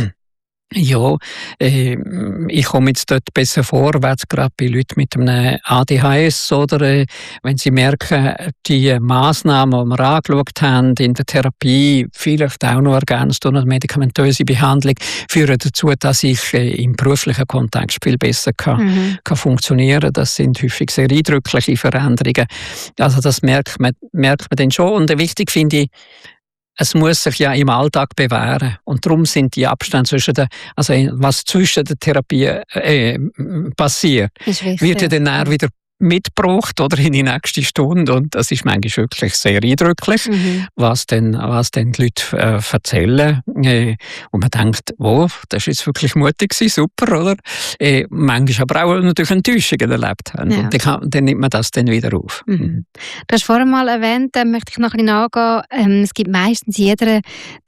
ja, äh, ich komme jetzt dort besser vorwärts, gerade bei Leuten mit einem A D H S, oder äh, wenn sie merken, die Massnahmen, die wir angeschaut haben in der Therapie, vielleicht auch noch ergänzt durch eine medikamentöse Behandlung, führen dazu, dass ich äh, im beruflichen Kontext viel besser kann, mhm. kann funktionieren. Das sind häufig sehr eindrückliche Veränderungen. Also das merkt man, merkt man dann schon. Und wichtig finde ich, es muss sich ja im Alltag bewähren. Und darum sind die Abstände zwischen der, also was zwischen der Therapie äh, passiert, wird ja dann auch wieder mitgebracht oder in die nächste Stunde. Und das ist manchmal wirklich sehr eindrücklich, mhm. was, denn, was denn die Leute äh, erzählen. Äh, und man denkt, wow, das war jetzt wirklich mutig gewesen, super, oder? Äh, manchmal aber auch natürlich Enttäuschungen erlebt haben. Ja. Und dann, kann, dann nimmt man das dann wieder auf. Mhm. Du hast vorhin mal erwähnt, da möchte ich noch ein bisschen nachgehen, ähm, es gibt meistens in jeder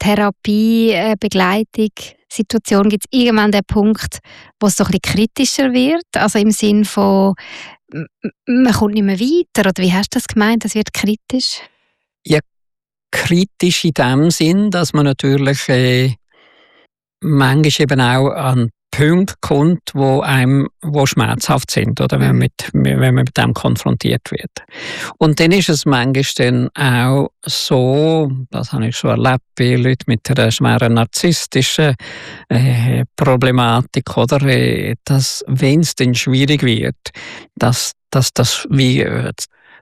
Therapiebegleitung Situation gibt es irgendwann den Punkt, wo es so ein bisschen kritischer wird, also im Sinn von man kommt nicht mehr weiter, oder wie hast du das gemeint, das wird kritisch? Ja, kritisch in dem Sinn, dass man natürlich äh, manchmal eben auch an Punkte kommt, wo einem wo schmerzhaft sind, oder, wenn, man mit, wenn man mit dem konfrontiert wird. Und dann ist es manchmal dann auch so, das habe ich schon erlebt, bei Leuten mit einer schweren narzisstischen äh, Problematik, oder, äh, dass, wenn es dann schwierig wird, dass, dass das wie äh,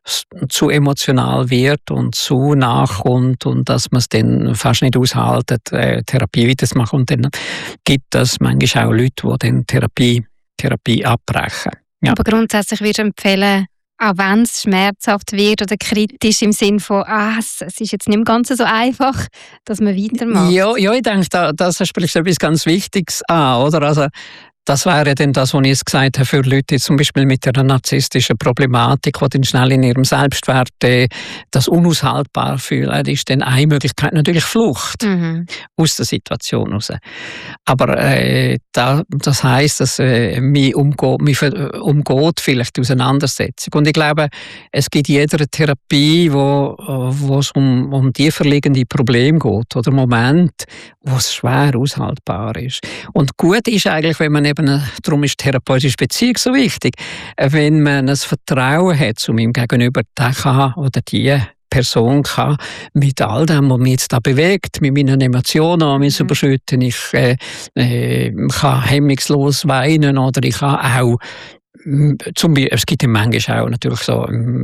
zu emotional wird und zu nachkommt und dass man es dann fast nicht aushaltet, äh, Therapie weiterzumachen. Und dann gibt es manchmal auch Leute, die dann Therapie, Therapie abbrechen. Ja. Aber grundsätzlich würdest du empfehlen, auch wenn es schmerzhaft wird oder kritisch im Sinne von, ah, es ist jetzt nicht im Ganzen so einfach, dass man weitermacht. Ja, ja, ich denke, da, das spricht etwas ganz Wichtiges an, oder? Also, das wäre dann das, was ich jetzt gesagt habe, für Leute zum Beispiel mit einer narzisstischen Problematik, die dann schnell in ihrem Selbstwert äh, das unaushaltbar fühlen, ist dann eine Möglichkeit natürlich Flucht mhm. aus der Situation raus. Aber äh, da, das heisst, dass äh, mich umgeht, mich umgeht vielleicht die Auseinandersetzung. Und ich glaube, es gibt in jeder Therapie, wo, wo es um, um tiefer liegende Probleme geht oder Momente, wo es schwer aushaltbar ist. Und gut ist eigentlich, wenn man eben, darum ist die therapeutische Beziehung so wichtig, wenn man ein Vertrauen hat zu meinem Gegenüber, der kann oder die Person kann mit all dem, was mich jetzt da bewegt, mit meinen Emotionen an mich mhm. überschütten, ich äh, äh, kann hemmungslos weinen oder ich kann auch Zum Beispiel, es gibt ja manchmal auch natürlich so,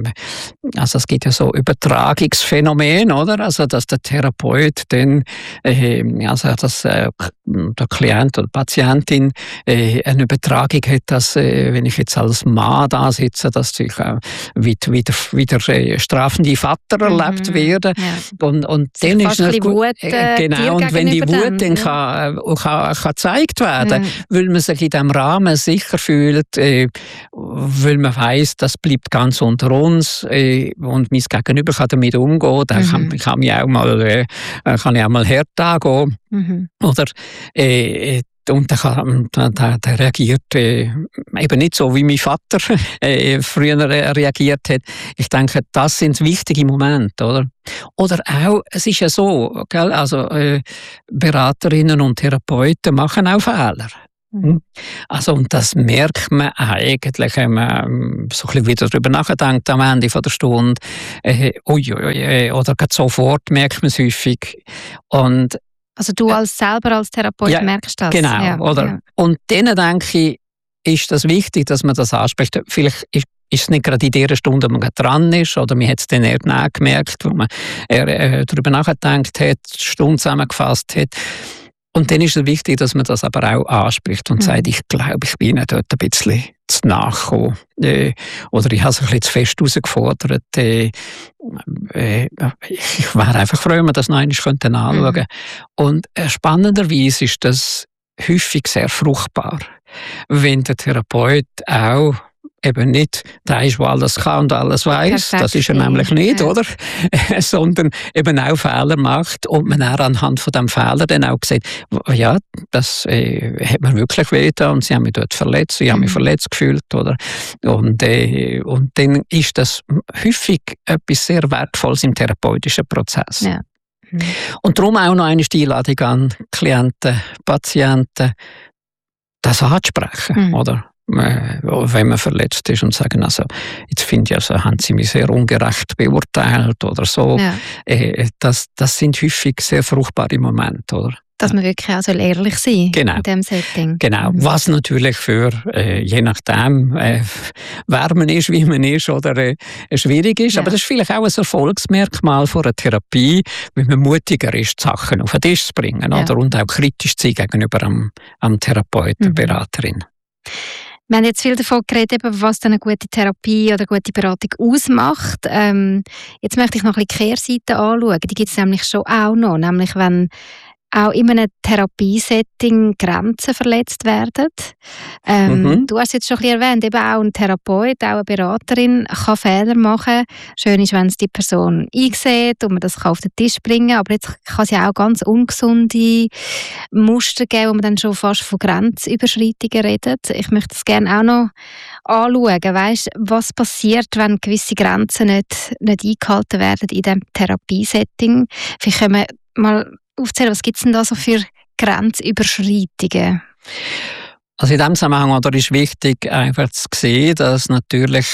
also es gibt ja so Übertragungsphänomene, oder? Also, dass der Therapeut dann, äh, also, dass äh, der Klient oder die Patientin äh, eine Übertragung hat, dass, äh, wenn ich jetzt als Mann da sitze, dass ich äh, wieder, wieder, wieder äh, strafende Vater mhm. erlebt werde. Ja. Und, und dann ist es gut, Wut, äh, genau, und wenn die Wut dann kann, kann, kann gezeigt werden, mhm. weil man sich in diesem Rahmen sicher fühlt, äh, weil man weiss, das bleibt ganz unter uns äh, und mein Gegenüber kann damit umgehen. Dann mhm. kann, kann, ich auch mal, äh, kann ich auch mal hart angehen. Mhm. Oder äh, und der, kann, der, der reagiert äh, eben nicht so, wie mein Vater äh, früher reagiert hat. Ich denke, das sind wichtige Momente, oder? Oder auch, es ist ja so, gell? Also äh, Beraterinnen und Therapeuten machen auch Fehler. Mhm. Also, und das merkt man eigentlich, wenn man so ein bisschen wieder darüber nachdenkt am Ende von der Stunde. Äh, ui, ui, ui, oder gerade sofort merkt man es häufig. Und also du als selber als Therapeut ja, merkst das? Genau, ja, oder? Ja. Und denen denke ich, ist das wichtig, dass man das anspricht. Vielleicht ist, ist es nicht gerade in der Stunde, wo man gerade dran ist, oder man hat es dann eher gemerkt, wo man eher, äh, darüber nachgedacht hat, die Stunde zusammengefasst hat. Und dann ist es wichtig, dass man das aber auch anspricht und mhm. sagt, ich glaube, ich bin ihnen dort ein bisschen zu nachgekommen. Äh, oder ich habe es ein bisschen zu fest herausgefordert. Äh, äh, ich wäre einfach froh, wenn wir das noch einmal anschauen könnten. Mhm. Und äh, spannenderweise ist das häufig sehr fruchtbar, wenn der Therapeut auch eben nicht der ist, der alles kann und alles weiss. Das ist er nämlich nicht, ja. oder? Sondern eben auch Fehler macht und man auch anhand von diesem Fehler dann auch sieht, ja, das äh, hat mir wirklich wehgetan und sie haben mich dort verletzt, sie haben mich verletzt gefühlt, oder? Und, äh, und dann ist das häufig etwas sehr Wertvolles im therapeutischen Prozess. Ja. Mhm. Und darum auch noch eine Einladung an Klienten, Patienten, das anzusprechen, mhm. oder? Wenn man verletzt ist und sagen, also, jetzt finde ich, also, haben sie mich sehr ungerecht beurteilt oder so. Ja. Das, das sind häufig sehr fruchtbare Momente, oder? Dass man wirklich auch ehrlich sein genau. in diesem Setting. Genau, mhm. was natürlich für, äh, je nachdem, äh, wer man ist, wie man ist, oder äh, schwierig ist. Ja. Aber das ist vielleicht auch ein Erfolgsmerkmal von einer Therapie, wenn man mutiger ist, Sachen auf den Tisch zu bringen, ja. oder? Und auch kritisch zu sein gegenüber am, am Therapeuten, mhm. Beraterin. Wir haben jetzt viel davon geredet, was eine gute Therapie oder eine gute Beratung ausmacht. Ähm, jetzt möchte ich noch ein bisschen die Kehrseite anschauen. Die gibt es nämlich schon auch noch. Nämlich, wenn auch in einem Therapiesetting Grenzen verletzt werden. Ähm, mhm. Du hast es jetzt schon ein bisschen erwähnt, eben auch ein Therapeut, auch eine Beraterin kann Fehler machen. Schön ist, wenn es die Person einsieht und man das kann auf den Tisch bringen kann. Aber jetzt kann es ja auch ganz ungesunde Muster geben, wo man dann schon fast von Grenzüberschreitungen redet. Ich möchte das gerne auch noch anschauen. Weißt, was passiert, wenn gewisse Grenzen nicht, nicht eingehalten werden in diesem Therapiesetting? Vielleicht können wir mal aufzählen, was gibt es denn da so für Grenzüberschreitungen? Also in diesem Zusammenhang oder ist wichtig, einfach zu sehen, dass natürlich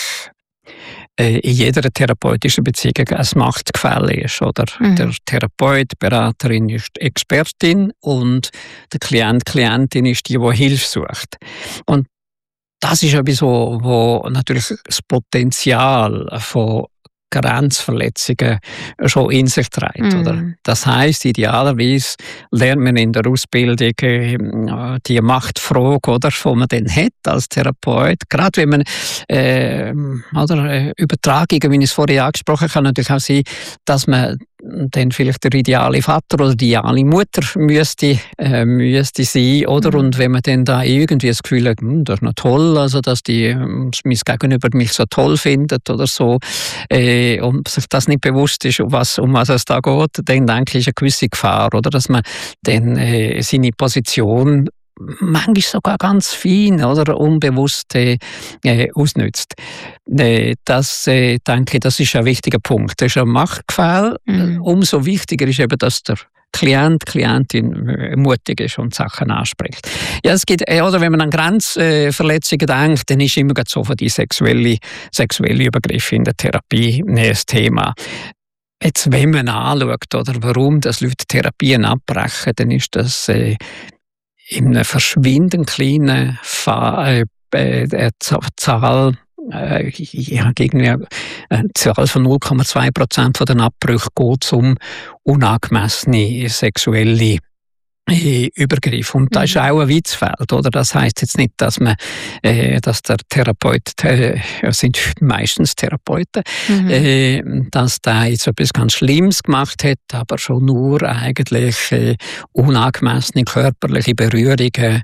äh, in jeder therapeutischen Beziehung ein Machtgefälle ist. Oder? Mhm. Der Therapeut, die Beraterin ist die Expertin und der Klient, die Klientin ist die, die Hilfe sucht. Und das ist etwas, wo, wo natürlich das Potenzial von Grenzverletzungen schon in sich trägt. Mm. Oder? Das heisst, idealerweise lernt man in der Ausbildung äh, die Machtfrage, oder, die man dann hat als Therapeut. Gerade wenn man äh, oder, äh, Übertragungen, wie ich es vorher angesprochen habe, kann natürlich auch sein, dass man dann vielleicht der ideale Vater oder die ideale Mutter müsste, äh, müsste sein, oder? Mhm. Und wenn man dann da irgendwie das Gefühl hat, hm, das ist noch toll, also dass die mein Gegenüber mich so toll findet oder so, äh, und sich das nicht bewusst ist, um was, um was es da geht, dann denke ich, ist eine gewisse Gefahr, oder? Dass man dann äh, seine Position manchmal sogar ganz fein oder unbewusst äh, ausnützt. Äh, das, äh, denke ich, das ist ein wichtiger Punkt. Das ist ein Machtgefälle. Mhm. Umso wichtiger ist eben, dass der Klient, Klientin mutig ist und Sachen anspricht. Ja, es gibt, oder wenn man an Grenzverletzungen denkt, dann ist immer so von die sexuelle, sexuelle Übergriffe in der Therapie ein Thema. Jetzt, wenn man anschaut, oder warum das Leute Therapien abbrechen, dann ist das äh, in einer verschwindend kleinen Fa- äh, äh, Zahl, äh, ja, gegen eine Zahl von null Komma zwei Prozent von den Abbrüchen geht es um unangemessene sexuelle Übergriff. Und das ist auch ein Witzfeld, oder? Das heisst jetzt nicht, dass man, äh, dass der Therapeut, äh, sind meistens Therapeuten, mhm. äh, dass der jetzt etwas ganz Schlimmes gemacht hat, aber schon nur eigentlich äh, unangemessene körperliche Berührungen,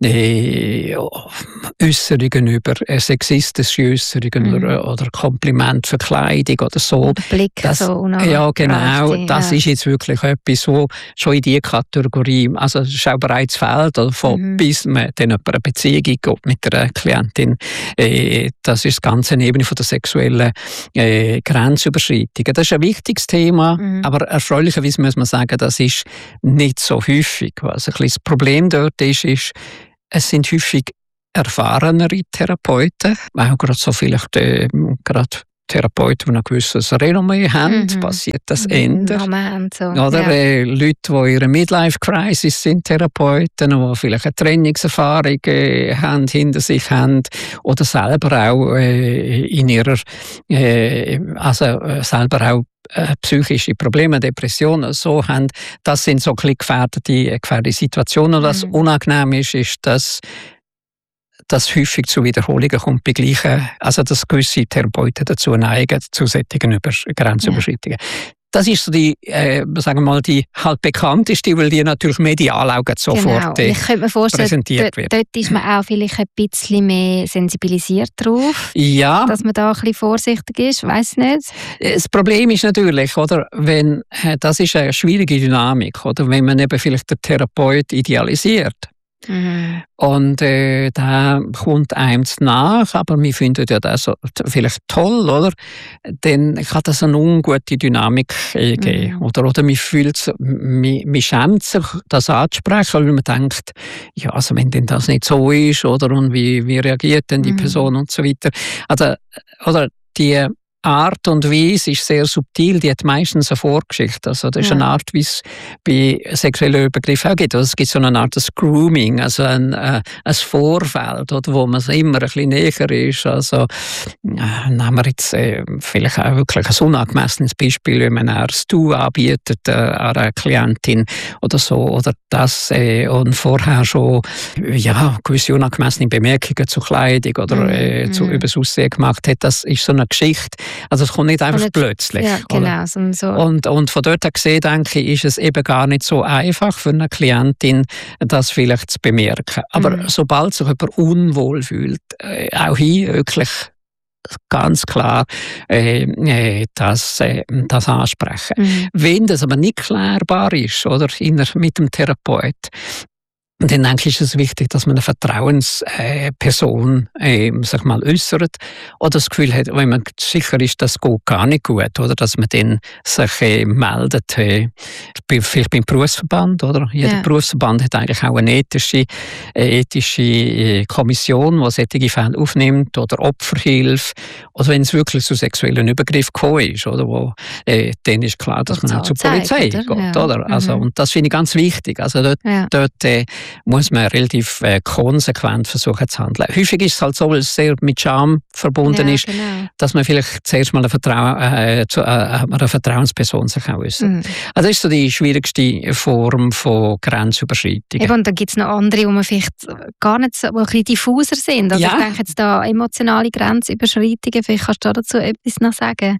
äh, Äußerungen über äh, sexistische Äußerungen mhm. oder, oder Kompliment für Kleidung oder so. Oder Blick das, so. Ja, genau. Die, das ja. ist jetzt wirklich etwas, wo schon in die Kategorie, also es ist auch bereits Feld, oder von mhm. bis man dann eine Beziehung geht mit der Klientin. Äh, das ist das ganze Ebene von der sexuellen äh, Grenzüberschreitung. Das ist ein wichtiges Thema, mhm. aber erfreulicherweise muss man sagen, das ist nicht so häufig. Was ein bisschen das Problem dort ist, ist, es sind häufig erfahrenere Therapeuten, auch gerade so vielleicht äh, gerade Therapeuten, die ein gewisses Renommee haben, mhm. passiert das änder. So. Oder ja. äh, Leute, die in ihrer Midlife-Crisis sind, Therapeuten, die vielleicht eine Trainingserfahrung äh, haben, hinter sich haben oder selber auch äh, in ihrer, äh, also äh, selber auch äh, psychische Probleme, Depressionen so haben. Das sind so ein bisschen gefährdete, gefährdete Situationen. Und was mhm. unangenehm ist, ist, dass dass häufig zu Wiederholungen kommt bei gleichen, also dass gewisse Therapeuten dazu neigen, zu solchen Grenzüberschreitungen. Ja. Das ist so die, äh, sagen wir mal, die halt bekannteste, weil die natürlich medial auch sofort genau. Ich könnte mir vorstellen, präsentiert wird. Dort ist man auch vielleicht ein bisschen mehr sensibilisiert drauf, ja. dass man da ein bisschen vorsichtig ist, weiss nicht. Das Problem ist natürlich, oder, wenn, das ist eine schwierige Dynamik, oder, wenn man eben vielleicht den Therapeut idealisiert. Mhm. Und äh, da kommt einem nach, aber wir finden ja das so, vielleicht toll, oder? Dann kann das eine ungute Dynamik äh, geben. Mhm. Oder, oder man fühlt man, man schämt sich, das anzusprechen, weil man denkt, ja, also wenn denn das nicht so ist, oder? Und wie, wie reagiert denn die mhm. Person und so weiter. Also, oder die Art und Weise ist sehr subtil, die hat meistens eine Vorgeschichte. Also das ist ja. eine Art, wie es bei sexuellen Übergriffen auch gibt. Also es gibt so eine Art des Grooming, also ein, äh, ein Vorfeld, oder, wo man immer ein bisschen näher ist. Also äh, nehmen wir jetzt äh, vielleicht auch wirklich ein unangemessenes Beispiel, wenn man ein Du anbietet äh, einer Klientin oder so, oder das äh, und vorher schon ja, gewisse unangemessene Bemerkungen zur Kleidung oder äh, mm. zu, über das Aussehen gemacht hat. Das ist so eine Geschichte. Also es kommt nicht einfach nicht, plötzlich. Ja, genau. So, so. Und, und von dort her gesehen, denke ich, ist es eben gar nicht so einfach für eine Klientin, das vielleicht zu bemerken. Aber mhm. sobald sich jemand unwohl fühlt, äh, auch hier wirklich ganz klar äh, äh, das, äh, das ansprechen. Mhm. Wenn das aber nicht klärbar ist, oder, mit dem Therapeut, und dann denke ich, ist es wichtig, dass man eine Vertrauensperson äh, äh, sich mal äußert oder das Gefühl hat, wenn man sicher ist, das geht gar nicht gut, oder dass man dann sich äh, meldet, äh, vielleicht beim Berufsverband, oder? Jeder ja. Berufsverband hat eigentlich auch eine ethische, äh, ethische äh, Kommission, die solche Fälle aufnimmt, oder Opferhilfe, oder wenn es wirklich zu sexuellen Übergriffen gekommen ist, oder? Wo, äh, dann ist klar, dass das man auch zur Polizei geht, oder? Ja. oder? Also, mhm. Und das finde ich ganz wichtig. Also dort, ja. dort äh, muss man relativ äh, konsequent versuchen zu handeln. Häufig ist es halt so, weil es sehr mit Scham verbunden ja, ist, genau. dass man vielleicht zuerst mal eine, Vertrau äh, zu, äh, eine Vertrauensperson sich auch äußert. Mhm. Also das ist so die schwierigste Form von Grenzüberschreitung. Eben, und dann gibt es noch andere, die man vielleicht gar nicht so, die ein bisschen diffuser sind. Also ja. ich denke jetzt da emotionale Grenzüberschreitungen, vielleicht kannst du dazu etwas noch sagen.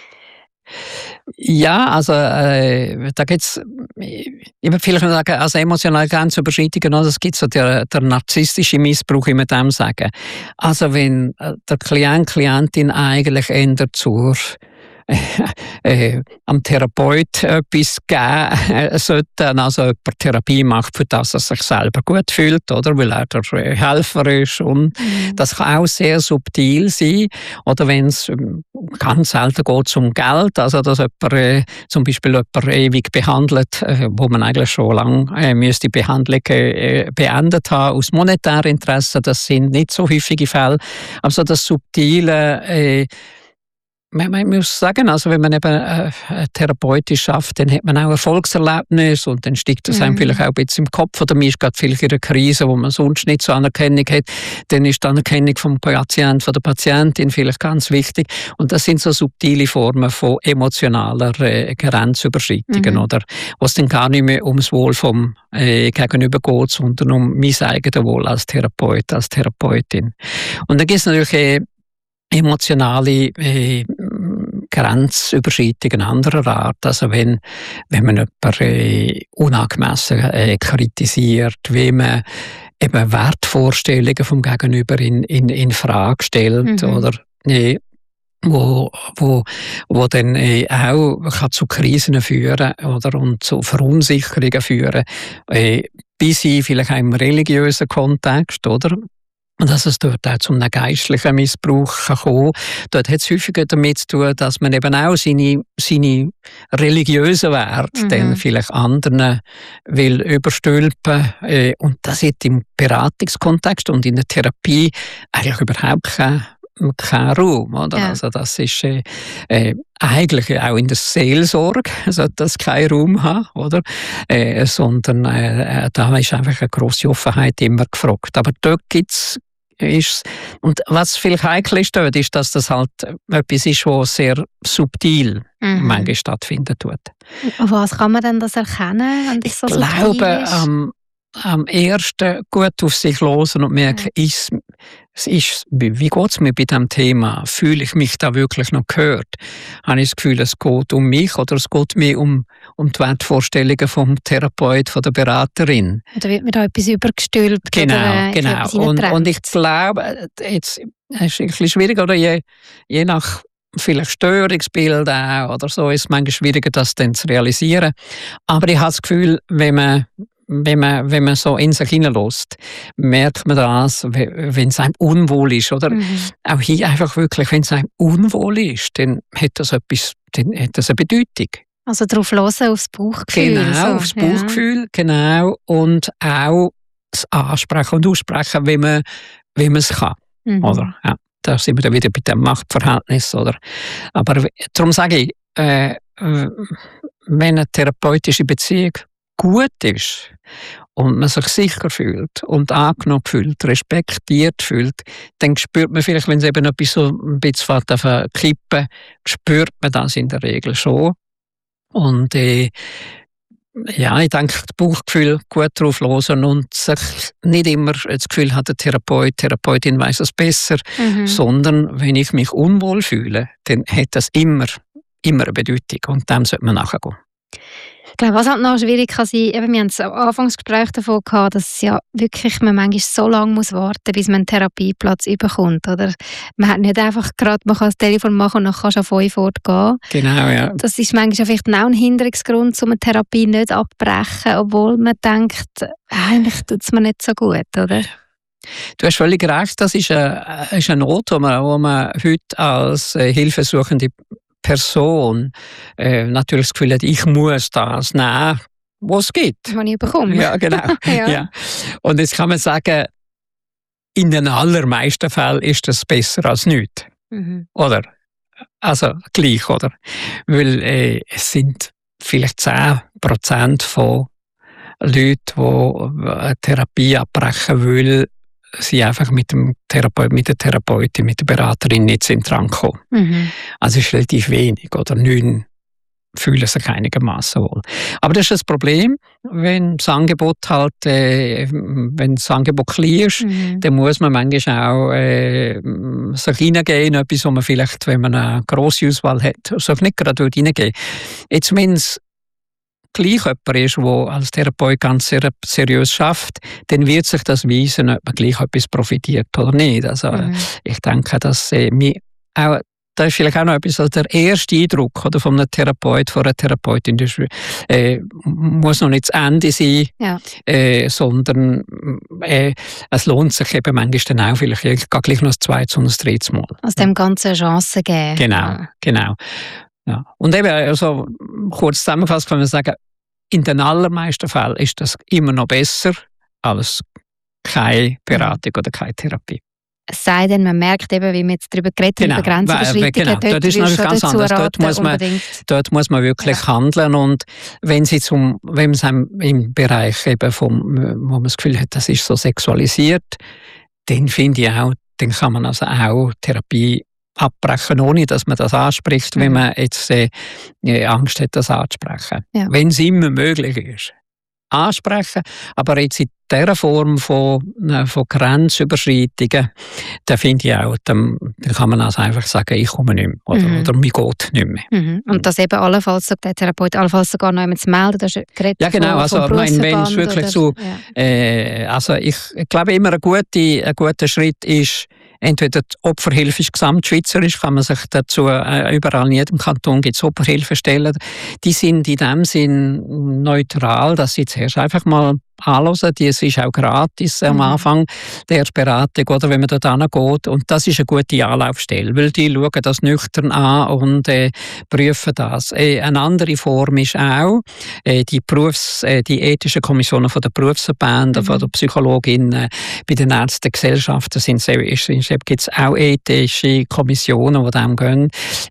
Ja, also äh, da gibt es, ich würde vielleicht sagen, also emotionale Grenzüberschreitungen, also es gibt so der, der narzisstische Missbrauch, wie man dem sagen. Also wenn der Klient, Klientin eigentlich ändert zur Äh, am Therapeut etwas geben äh, sollte, also jemand Therapie macht, für das er sich selber gut fühlt, oder, weil er der Helfer ist. Und mhm. das kann auch sehr subtil sein. Oder wenn es ganz selten geht um Geld, also dass jemand äh, zum Beispiel jemand ewig behandelt, äh, wo man eigentlich schon lange äh, müsste die Behandlung äh, beendet haben, aus monetären Interessen, das sind nicht so häufige Fälle. Also das subtile äh, man, man muss sagen, also wenn man eben äh, therapeutisch schafft, dann hat man auch Erfolgserlebnisse und dann steigt das mhm. einem vielleicht auch ein bisschen im Kopf. Oder man ist gerade vielleicht in einer Krise, wo man sonst nicht so Anerkennung hat. Dann ist die Anerkennung vom Patienten, von der Patientin vielleicht ganz wichtig. Und das sind so subtile Formen von emotionaler äh, Grenzüberschreitungen, mhm. oder? Wo es dann gar nicht mehr ums Wohl vom äh, Gegenüber geht, sondern um mein eigenes Wohl als Therapeut, als Therapeutin. Und dann gibt es natürlich äh, emotionale äh, Grenzüberschreitungen anderer Art. Also wenn, wenn man jemanden äh, unangemessen äh, kritisiert, wie man eben Wertvorstellungen vom Gegenüber in, in, in Frage stellt, mhm. oder äh, wo, wo, wo dann äh, auch kann zu Krisen führen oder und zu Verunsicherungen führen, äh, bis in vielleicht auch im religiösen Kontext, oder? Und dass es dort auch zu einem geistlichen Missbrauch kann kommen. Dort hat es häufiger damit zu tun, dass man eben auch seine, seine religiösen Werte mhm. dann vielleicht anderen will überstülpen. Äh, und das hat im Beratungskontext und in der Therapie eigentlich überhaupt kein kein Raum, oder? Ja. Also das ist äh, äh, eigentlich auch in der Seelsorge sollte das keinen Raum haben, oder? Äh, sondern äh, da ist einfach eine grosse Offenheit immer gefragt. Aber dort gibt's ist und was vielleicht heikel ist dort, ist, dass das halt etwas ist, was sehr subtil mhm. manchmal stattfinden tut. Auf was kann man denn das erkennen, wenn das so ich subtil glaube, ist? am, am ersten gut auf sich hören und merken, mhm. ist Es ist, wie geht es mir bei diesem Thema? Fühle ich mich da wirklich noch gehört? Habe ich das Gefühl, es geht um mich oder es geht mehr um, um die Wertvorstellungen vom Therapeut, von der Beraterin? Oder wird mir da etwas übergestülpt? Genau, oder, äh, genau. Und, und ich glaube, jetzt es ist ein bisschen schwierig, oder je, je nach vielleicht Störungsbild auch oder so, ist es manchmal schwieriger, das dann zu realisieren. Aber ich habe das Gefühl, wenn man Wenn man, wenn man so in sich hineinlässt, merkt man das, wenn es einem unwohl ist. Oder? Mhm. Auch hier einfach wirklich, wenn es einem unwohl ist, dann hat das, etwas, dann hat das eine Bedeutung. Also darauf hören, aufs Bauchgefühl. Genau, so. aufs Bauchgefühl, ja. genau. Und auch das Ansprechen und Aussprechen, wie man, wie man es kann. Mhm. Oder? Ja, da sind wir dann wieder bei dem Machtverhältnis. Oder? Aber darum sage ich, äh, wenn eine therapeutische Beziehung gut ist und man sich sicher fühlt und angenommen fühlt, respektiert fühlt, dann spürt man vielleicht, wenn es eben etwas so ein bisschen auf eine Kippe, spürt man das in der Regel schon. Und äh, ja, ich denke, das Bauchgefühl gut drauf hören und sich nicht immer das Gefühl hat, der Therapeut, Therapeutin weiss es besser, mhm. sondern wenn ich mich unwohl fühle, dann hat das immer, immer eine Bedeutung und dem sollte man nachgehen. Ich glaube, was halt noch schwierig kann sein, eben, wir haben am Anfangsgespräch davon gehabt, dass ja wirklich man manchmal so lange muss warten, bis man einen Therapieplatz überkommt, oder? Man hat nicht einfach gerade, man kann das Telefon machen und dann kannst du auf fünf fortgehen. Genau, ja. Das ist manchmal vielleicht auch ein Hinderungsgrund, um eine Therapie nicht abzubrechen, obwohl man denkt, eigentlich tut es mir nicht so gut, oder? Du hast völlig recht, das ist eine, ist eine Not, die man, die man heute als äh, hilfesuchende Person äh, natürlich das Gefühl hat, ich muss das nehmen, was es gibt. Was ich bekomme. Ja, genau. ja. Ja. Und jetzt kann man sagen, in den allermeisten Fällen ist das besser als nichts. Mhm. Oder? Also gleich, oder? Weil äh, es sind vielleicht zehn Prozent von Leuten, die eine Therapie abbrechen wollen, sie einfach mit dem Therapeut, mit der Therapeutin, mit der Beraterin nicht sind dran gekommen. Mhm. Also es ist relativ wenig, oder neun fühlen sich einigermaßen wohl. Aber das ist das Problem, wenn das Angebot halt, äh, wenn das Angebot klein ist, mhm. dann muss man manchmal auch äh, sich hineingehen in etwas, wo man vielleicht, wenn man eine grosse Auswahl hat, sich nicht gerade hineingehen. Jetzt, wenn es gleich jemand ist, der als Therapeut ganz sehr seriös schafft, dann wird sich das weisen, ob man gleich etwas profitiert oder nicht. Also mhm. ich denke, dass äh, mir auch, da ist vielleicht auch noch etwas, also der erste Eindruck oder, von einem Therapeut, von einer Therapeutin, das äh, muss noch nicht das Ende sein, ja. äh, sondern äh, es lohnt sich eben manchmal dann auch vielleicht gleich noch ein zweites und ein drittes Mal. Aus dem Ganzen Chancen geben. Genau, ja. genau. Ja. Und eben, also, kurz zusammengefasst kann man sagen, in den allermeisten Fällen ist das immer noch besser als keine Beratung oder keine Therapie. Es sei denn, man merkt eben, wie wir jetzt darüber geredet haben, genau. über Grenzüberschreitungen, genau. dort, dort ist natürlich ganz anders. Dort muss, man, dort muss man wirklich ja. handeln. Und wenn es um, wenn es im Bereich eben vom, wo man das Gefühl hat, das ist so sexualisiert, dann finde ich auch, dann kann man also auch Therapie abbrechen, ohne dass man das anspricht, mhm. wenn man jetzt äh, Angst hat, das anzusprechen. Ja. Wenn es immer möglich ist. Ansprechen, aber jetzt in dieser Form von, von Grenzüberschreitungen, da finde ich auch, dann, dann kann man also einfach sagen, ich komme nicht mehr oder, mhm. oder mir geht nicht mehr. Mhm. Und das eben allenfalls, der Therapeut allenfalls sogar noch jemand zu melden, das ist geredet ja genau, von, also von mein, wenn es wirklich oder, so, ja. äh, also ich, ich glaube immer ein guter, ein guter Schritt ist, entweder die Opferhilfe ist gesamtschweizerisch, kann man sich dazu, äh, überall in jedem Kanton gibt es Opferhilfestellen. Die sind in dem Sinn neutral, dass sie zuerst einfach mal anhören. Die ist auch gratis mhm. am Anfang der Beratung, oder wenn man dort hingeht. Und das ist eine gute Anlaufstelle, weil die schauen das nüchtern an und äh, prüfen das. Äh, eine andere Form ist auch, äh, die, Berufs-, äh, die ethischen Kommissionen von der Berufsverbände, mhm. von der Psychologinnen, bei den Ärztegesellschaften sind es gibt es auch ethische Kommissionen, die dem gehen.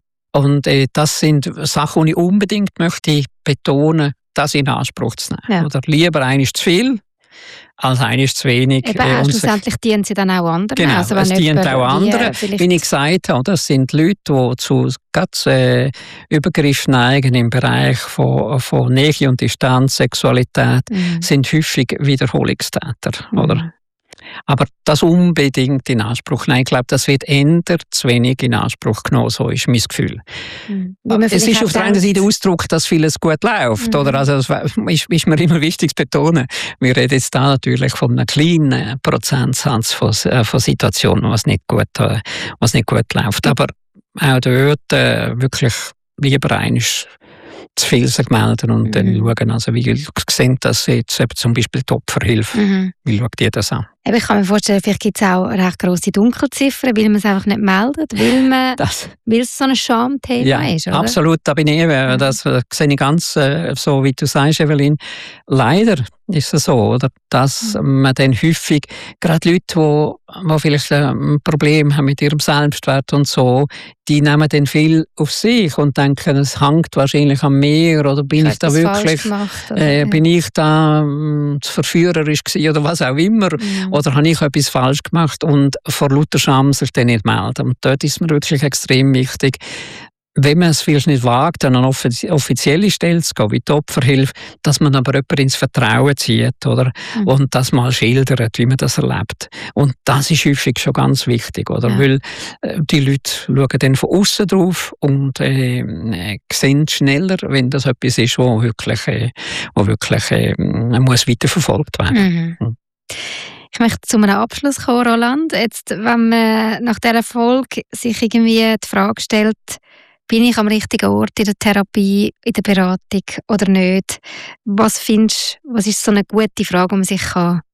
Und äh, das sind Sachen, die ich unbedingt möchte betonen, das in Anspruch zu nehmen. Ja. Oder lieber eines zu viel, als eines zu wenig. Eben, äh, schlussendlich dienen sie dann auch anderen. Genau, also, es dient auch anderen. Wie ich gesagt habe, das sind Leute, die zu ganz, äh, Übergriffen neigen im Bereich von, von Nähe und Distanz, Sexualität, mhm. sind häufig Wiederholungstäter. Mhm. Oder? Aber das unbedingt in Anspruch nehmen, ich glaube, das wird eher zu wenig in Anspruch genommen, so ist mein Gefühl. Mhm. Es ist auf der einen Seite der Ausdruck, dass vieles gut läuft, mhm. oder? Also das ist, ist mir immer wichtig zu betonen. Wir reden jetzt da natürlich von einem kleinen Prozentsatz von, von Situationen, was nicht gut, was nicht gut läuft. Aber auch dort äh, wirklich lieber eines zu viel sich melden und mhm. dann schauen, also wie sehen das jetzt eben zum Beispiel die Opferhilfe, mhm. wie schaut ihr das an? Ich kann mir vorstellen, vielleicht gibt es auch recht grosse Dunkelziffern, weil man es einfach nicht meldet, weil, man, das, weil es so ein Schamthema ja, ist, oder? Absolut, da bin ich, mhm. das äh, sehe ich ganz äh, so, wie du sagst, Evelyn. Leider ist es so, oder, dass mhm. man dann häufig, gerade Leute, die, die vielleicht ein Problem haben mit ihrem Selbstwert und so, die nehmen dann viel auf sich und denken, es hängt wahrscheinlich an mir, oder bin ich, ich da wirklich, gemacht, oder, äh, ja. bin ich da äh, zu verführerisch gewesen, oder was auch immer. Mhm. Oder habe ich etwas falsch gemacht und vor lauter Scham sich dann nicht melden. Und dort ist mir wirklich extrem wichtig, wenn man es vielleicht nicht wagt, an eine offizielle Stelle zu gehen, wie die Opferhilfe, dass man aber jemanden ins Vertrauen zieht, oder? Mhm. Und das mal schildert, wie man das erlebt. Und das ist häufig schon ganz wichtig, oder? Ja. Weil äh, die Leute schauen dann von außen drauf und äh, äh, sehen schneller, wenn das etwas ist, wo wirklich, äh, wo wirklich äh, muss weiterverfolgt werden. Mhm. Mhm. Ich möchte zu einem Abschluss kommen, Roland. Jetzt, wenn man nach dieser Folge sich irgendwie die Frage stellt, bin ich am richtigen Ort in der Therapie, in der Beratung oder nicht? Was findest du, was ist so eine gute Frage, die man sich kann,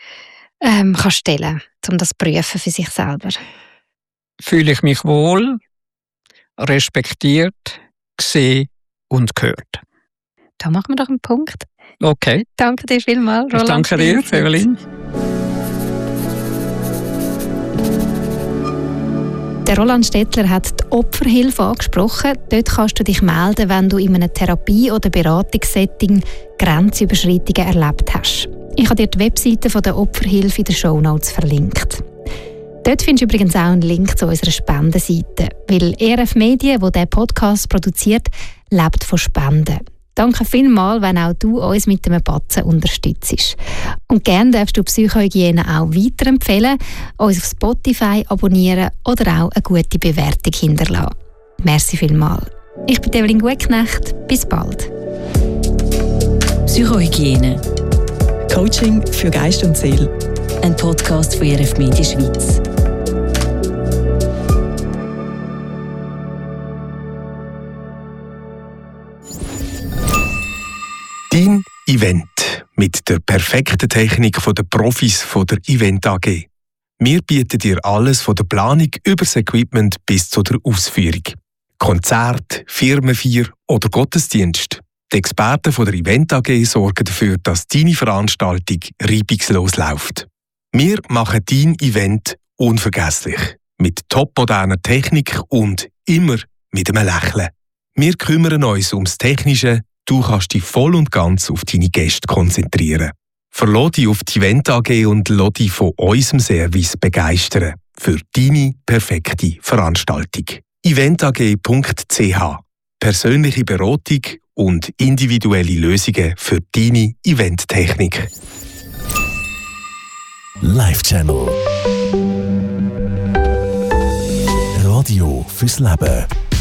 ähm, kann stellen kann, um das zu prüfen für sich selber? Fühle ich mich wohl, respektiert, gesehen und gehört? Da machen wir doch einen Punkt. Okay. Danke dir vielmals, Roland. Ich danke dir, Evelyn. Der Roland Stettler hat die Opferhilfe angesprochen. Dort kannst du dich melden, wenn du in einem Therapie- oder Beratungssetting Grenzüberschreitungen erlebt hast. Ich habe dir die Webseite von der Opferhilfe in den Shownotes verlinkt. Dort findest du übrigens auch einen Link zu unserer Spendenseite, weil E R F Medien, die diesen Podcast produziert, lebt von Spenden. Danke vielmals, wenn auch du uns mit einem Batzen unterstützt. Und gerne darfst du Psychohygiene auch weiterempfehlen, uns auf Spotify abonnieren oder auch eine gute Bewertung hinterlassen. Merci vielmals. Ich bin Evelyn Gutknecht. Bis bald. Psychohygiene. Coaching für Geist und Seele. Ein Podcast von E R F Medien Schweiz. Dein Event mit der perfekten Technik der Profis von der Event A G. Wir bieten dir alles von der Planung über das Equipment bis zu der Ausführung. Konzert, Firmenfeier oder Gottesdienst. Die Experten von der Event A G sorgen dafür, dass deine Veranstaltung reibungslos läuft. Wir machen dein Event unvergesslich. Mit topmoderner Technik und immer mit einem Lächeln. Wir kümmern uns ums Technische, du kannst dich voll und ganz auf deine Gäste konzentrieren. Verlass dich auf die Event A G und lass dich von unserem Service begeistern. Für deine perfekte Veranstaltung. eventag punkt c h. Persönliche Beratung und individuelle Lösungen für deine Eventtechnik. Live Channel. Radio fürs Leben.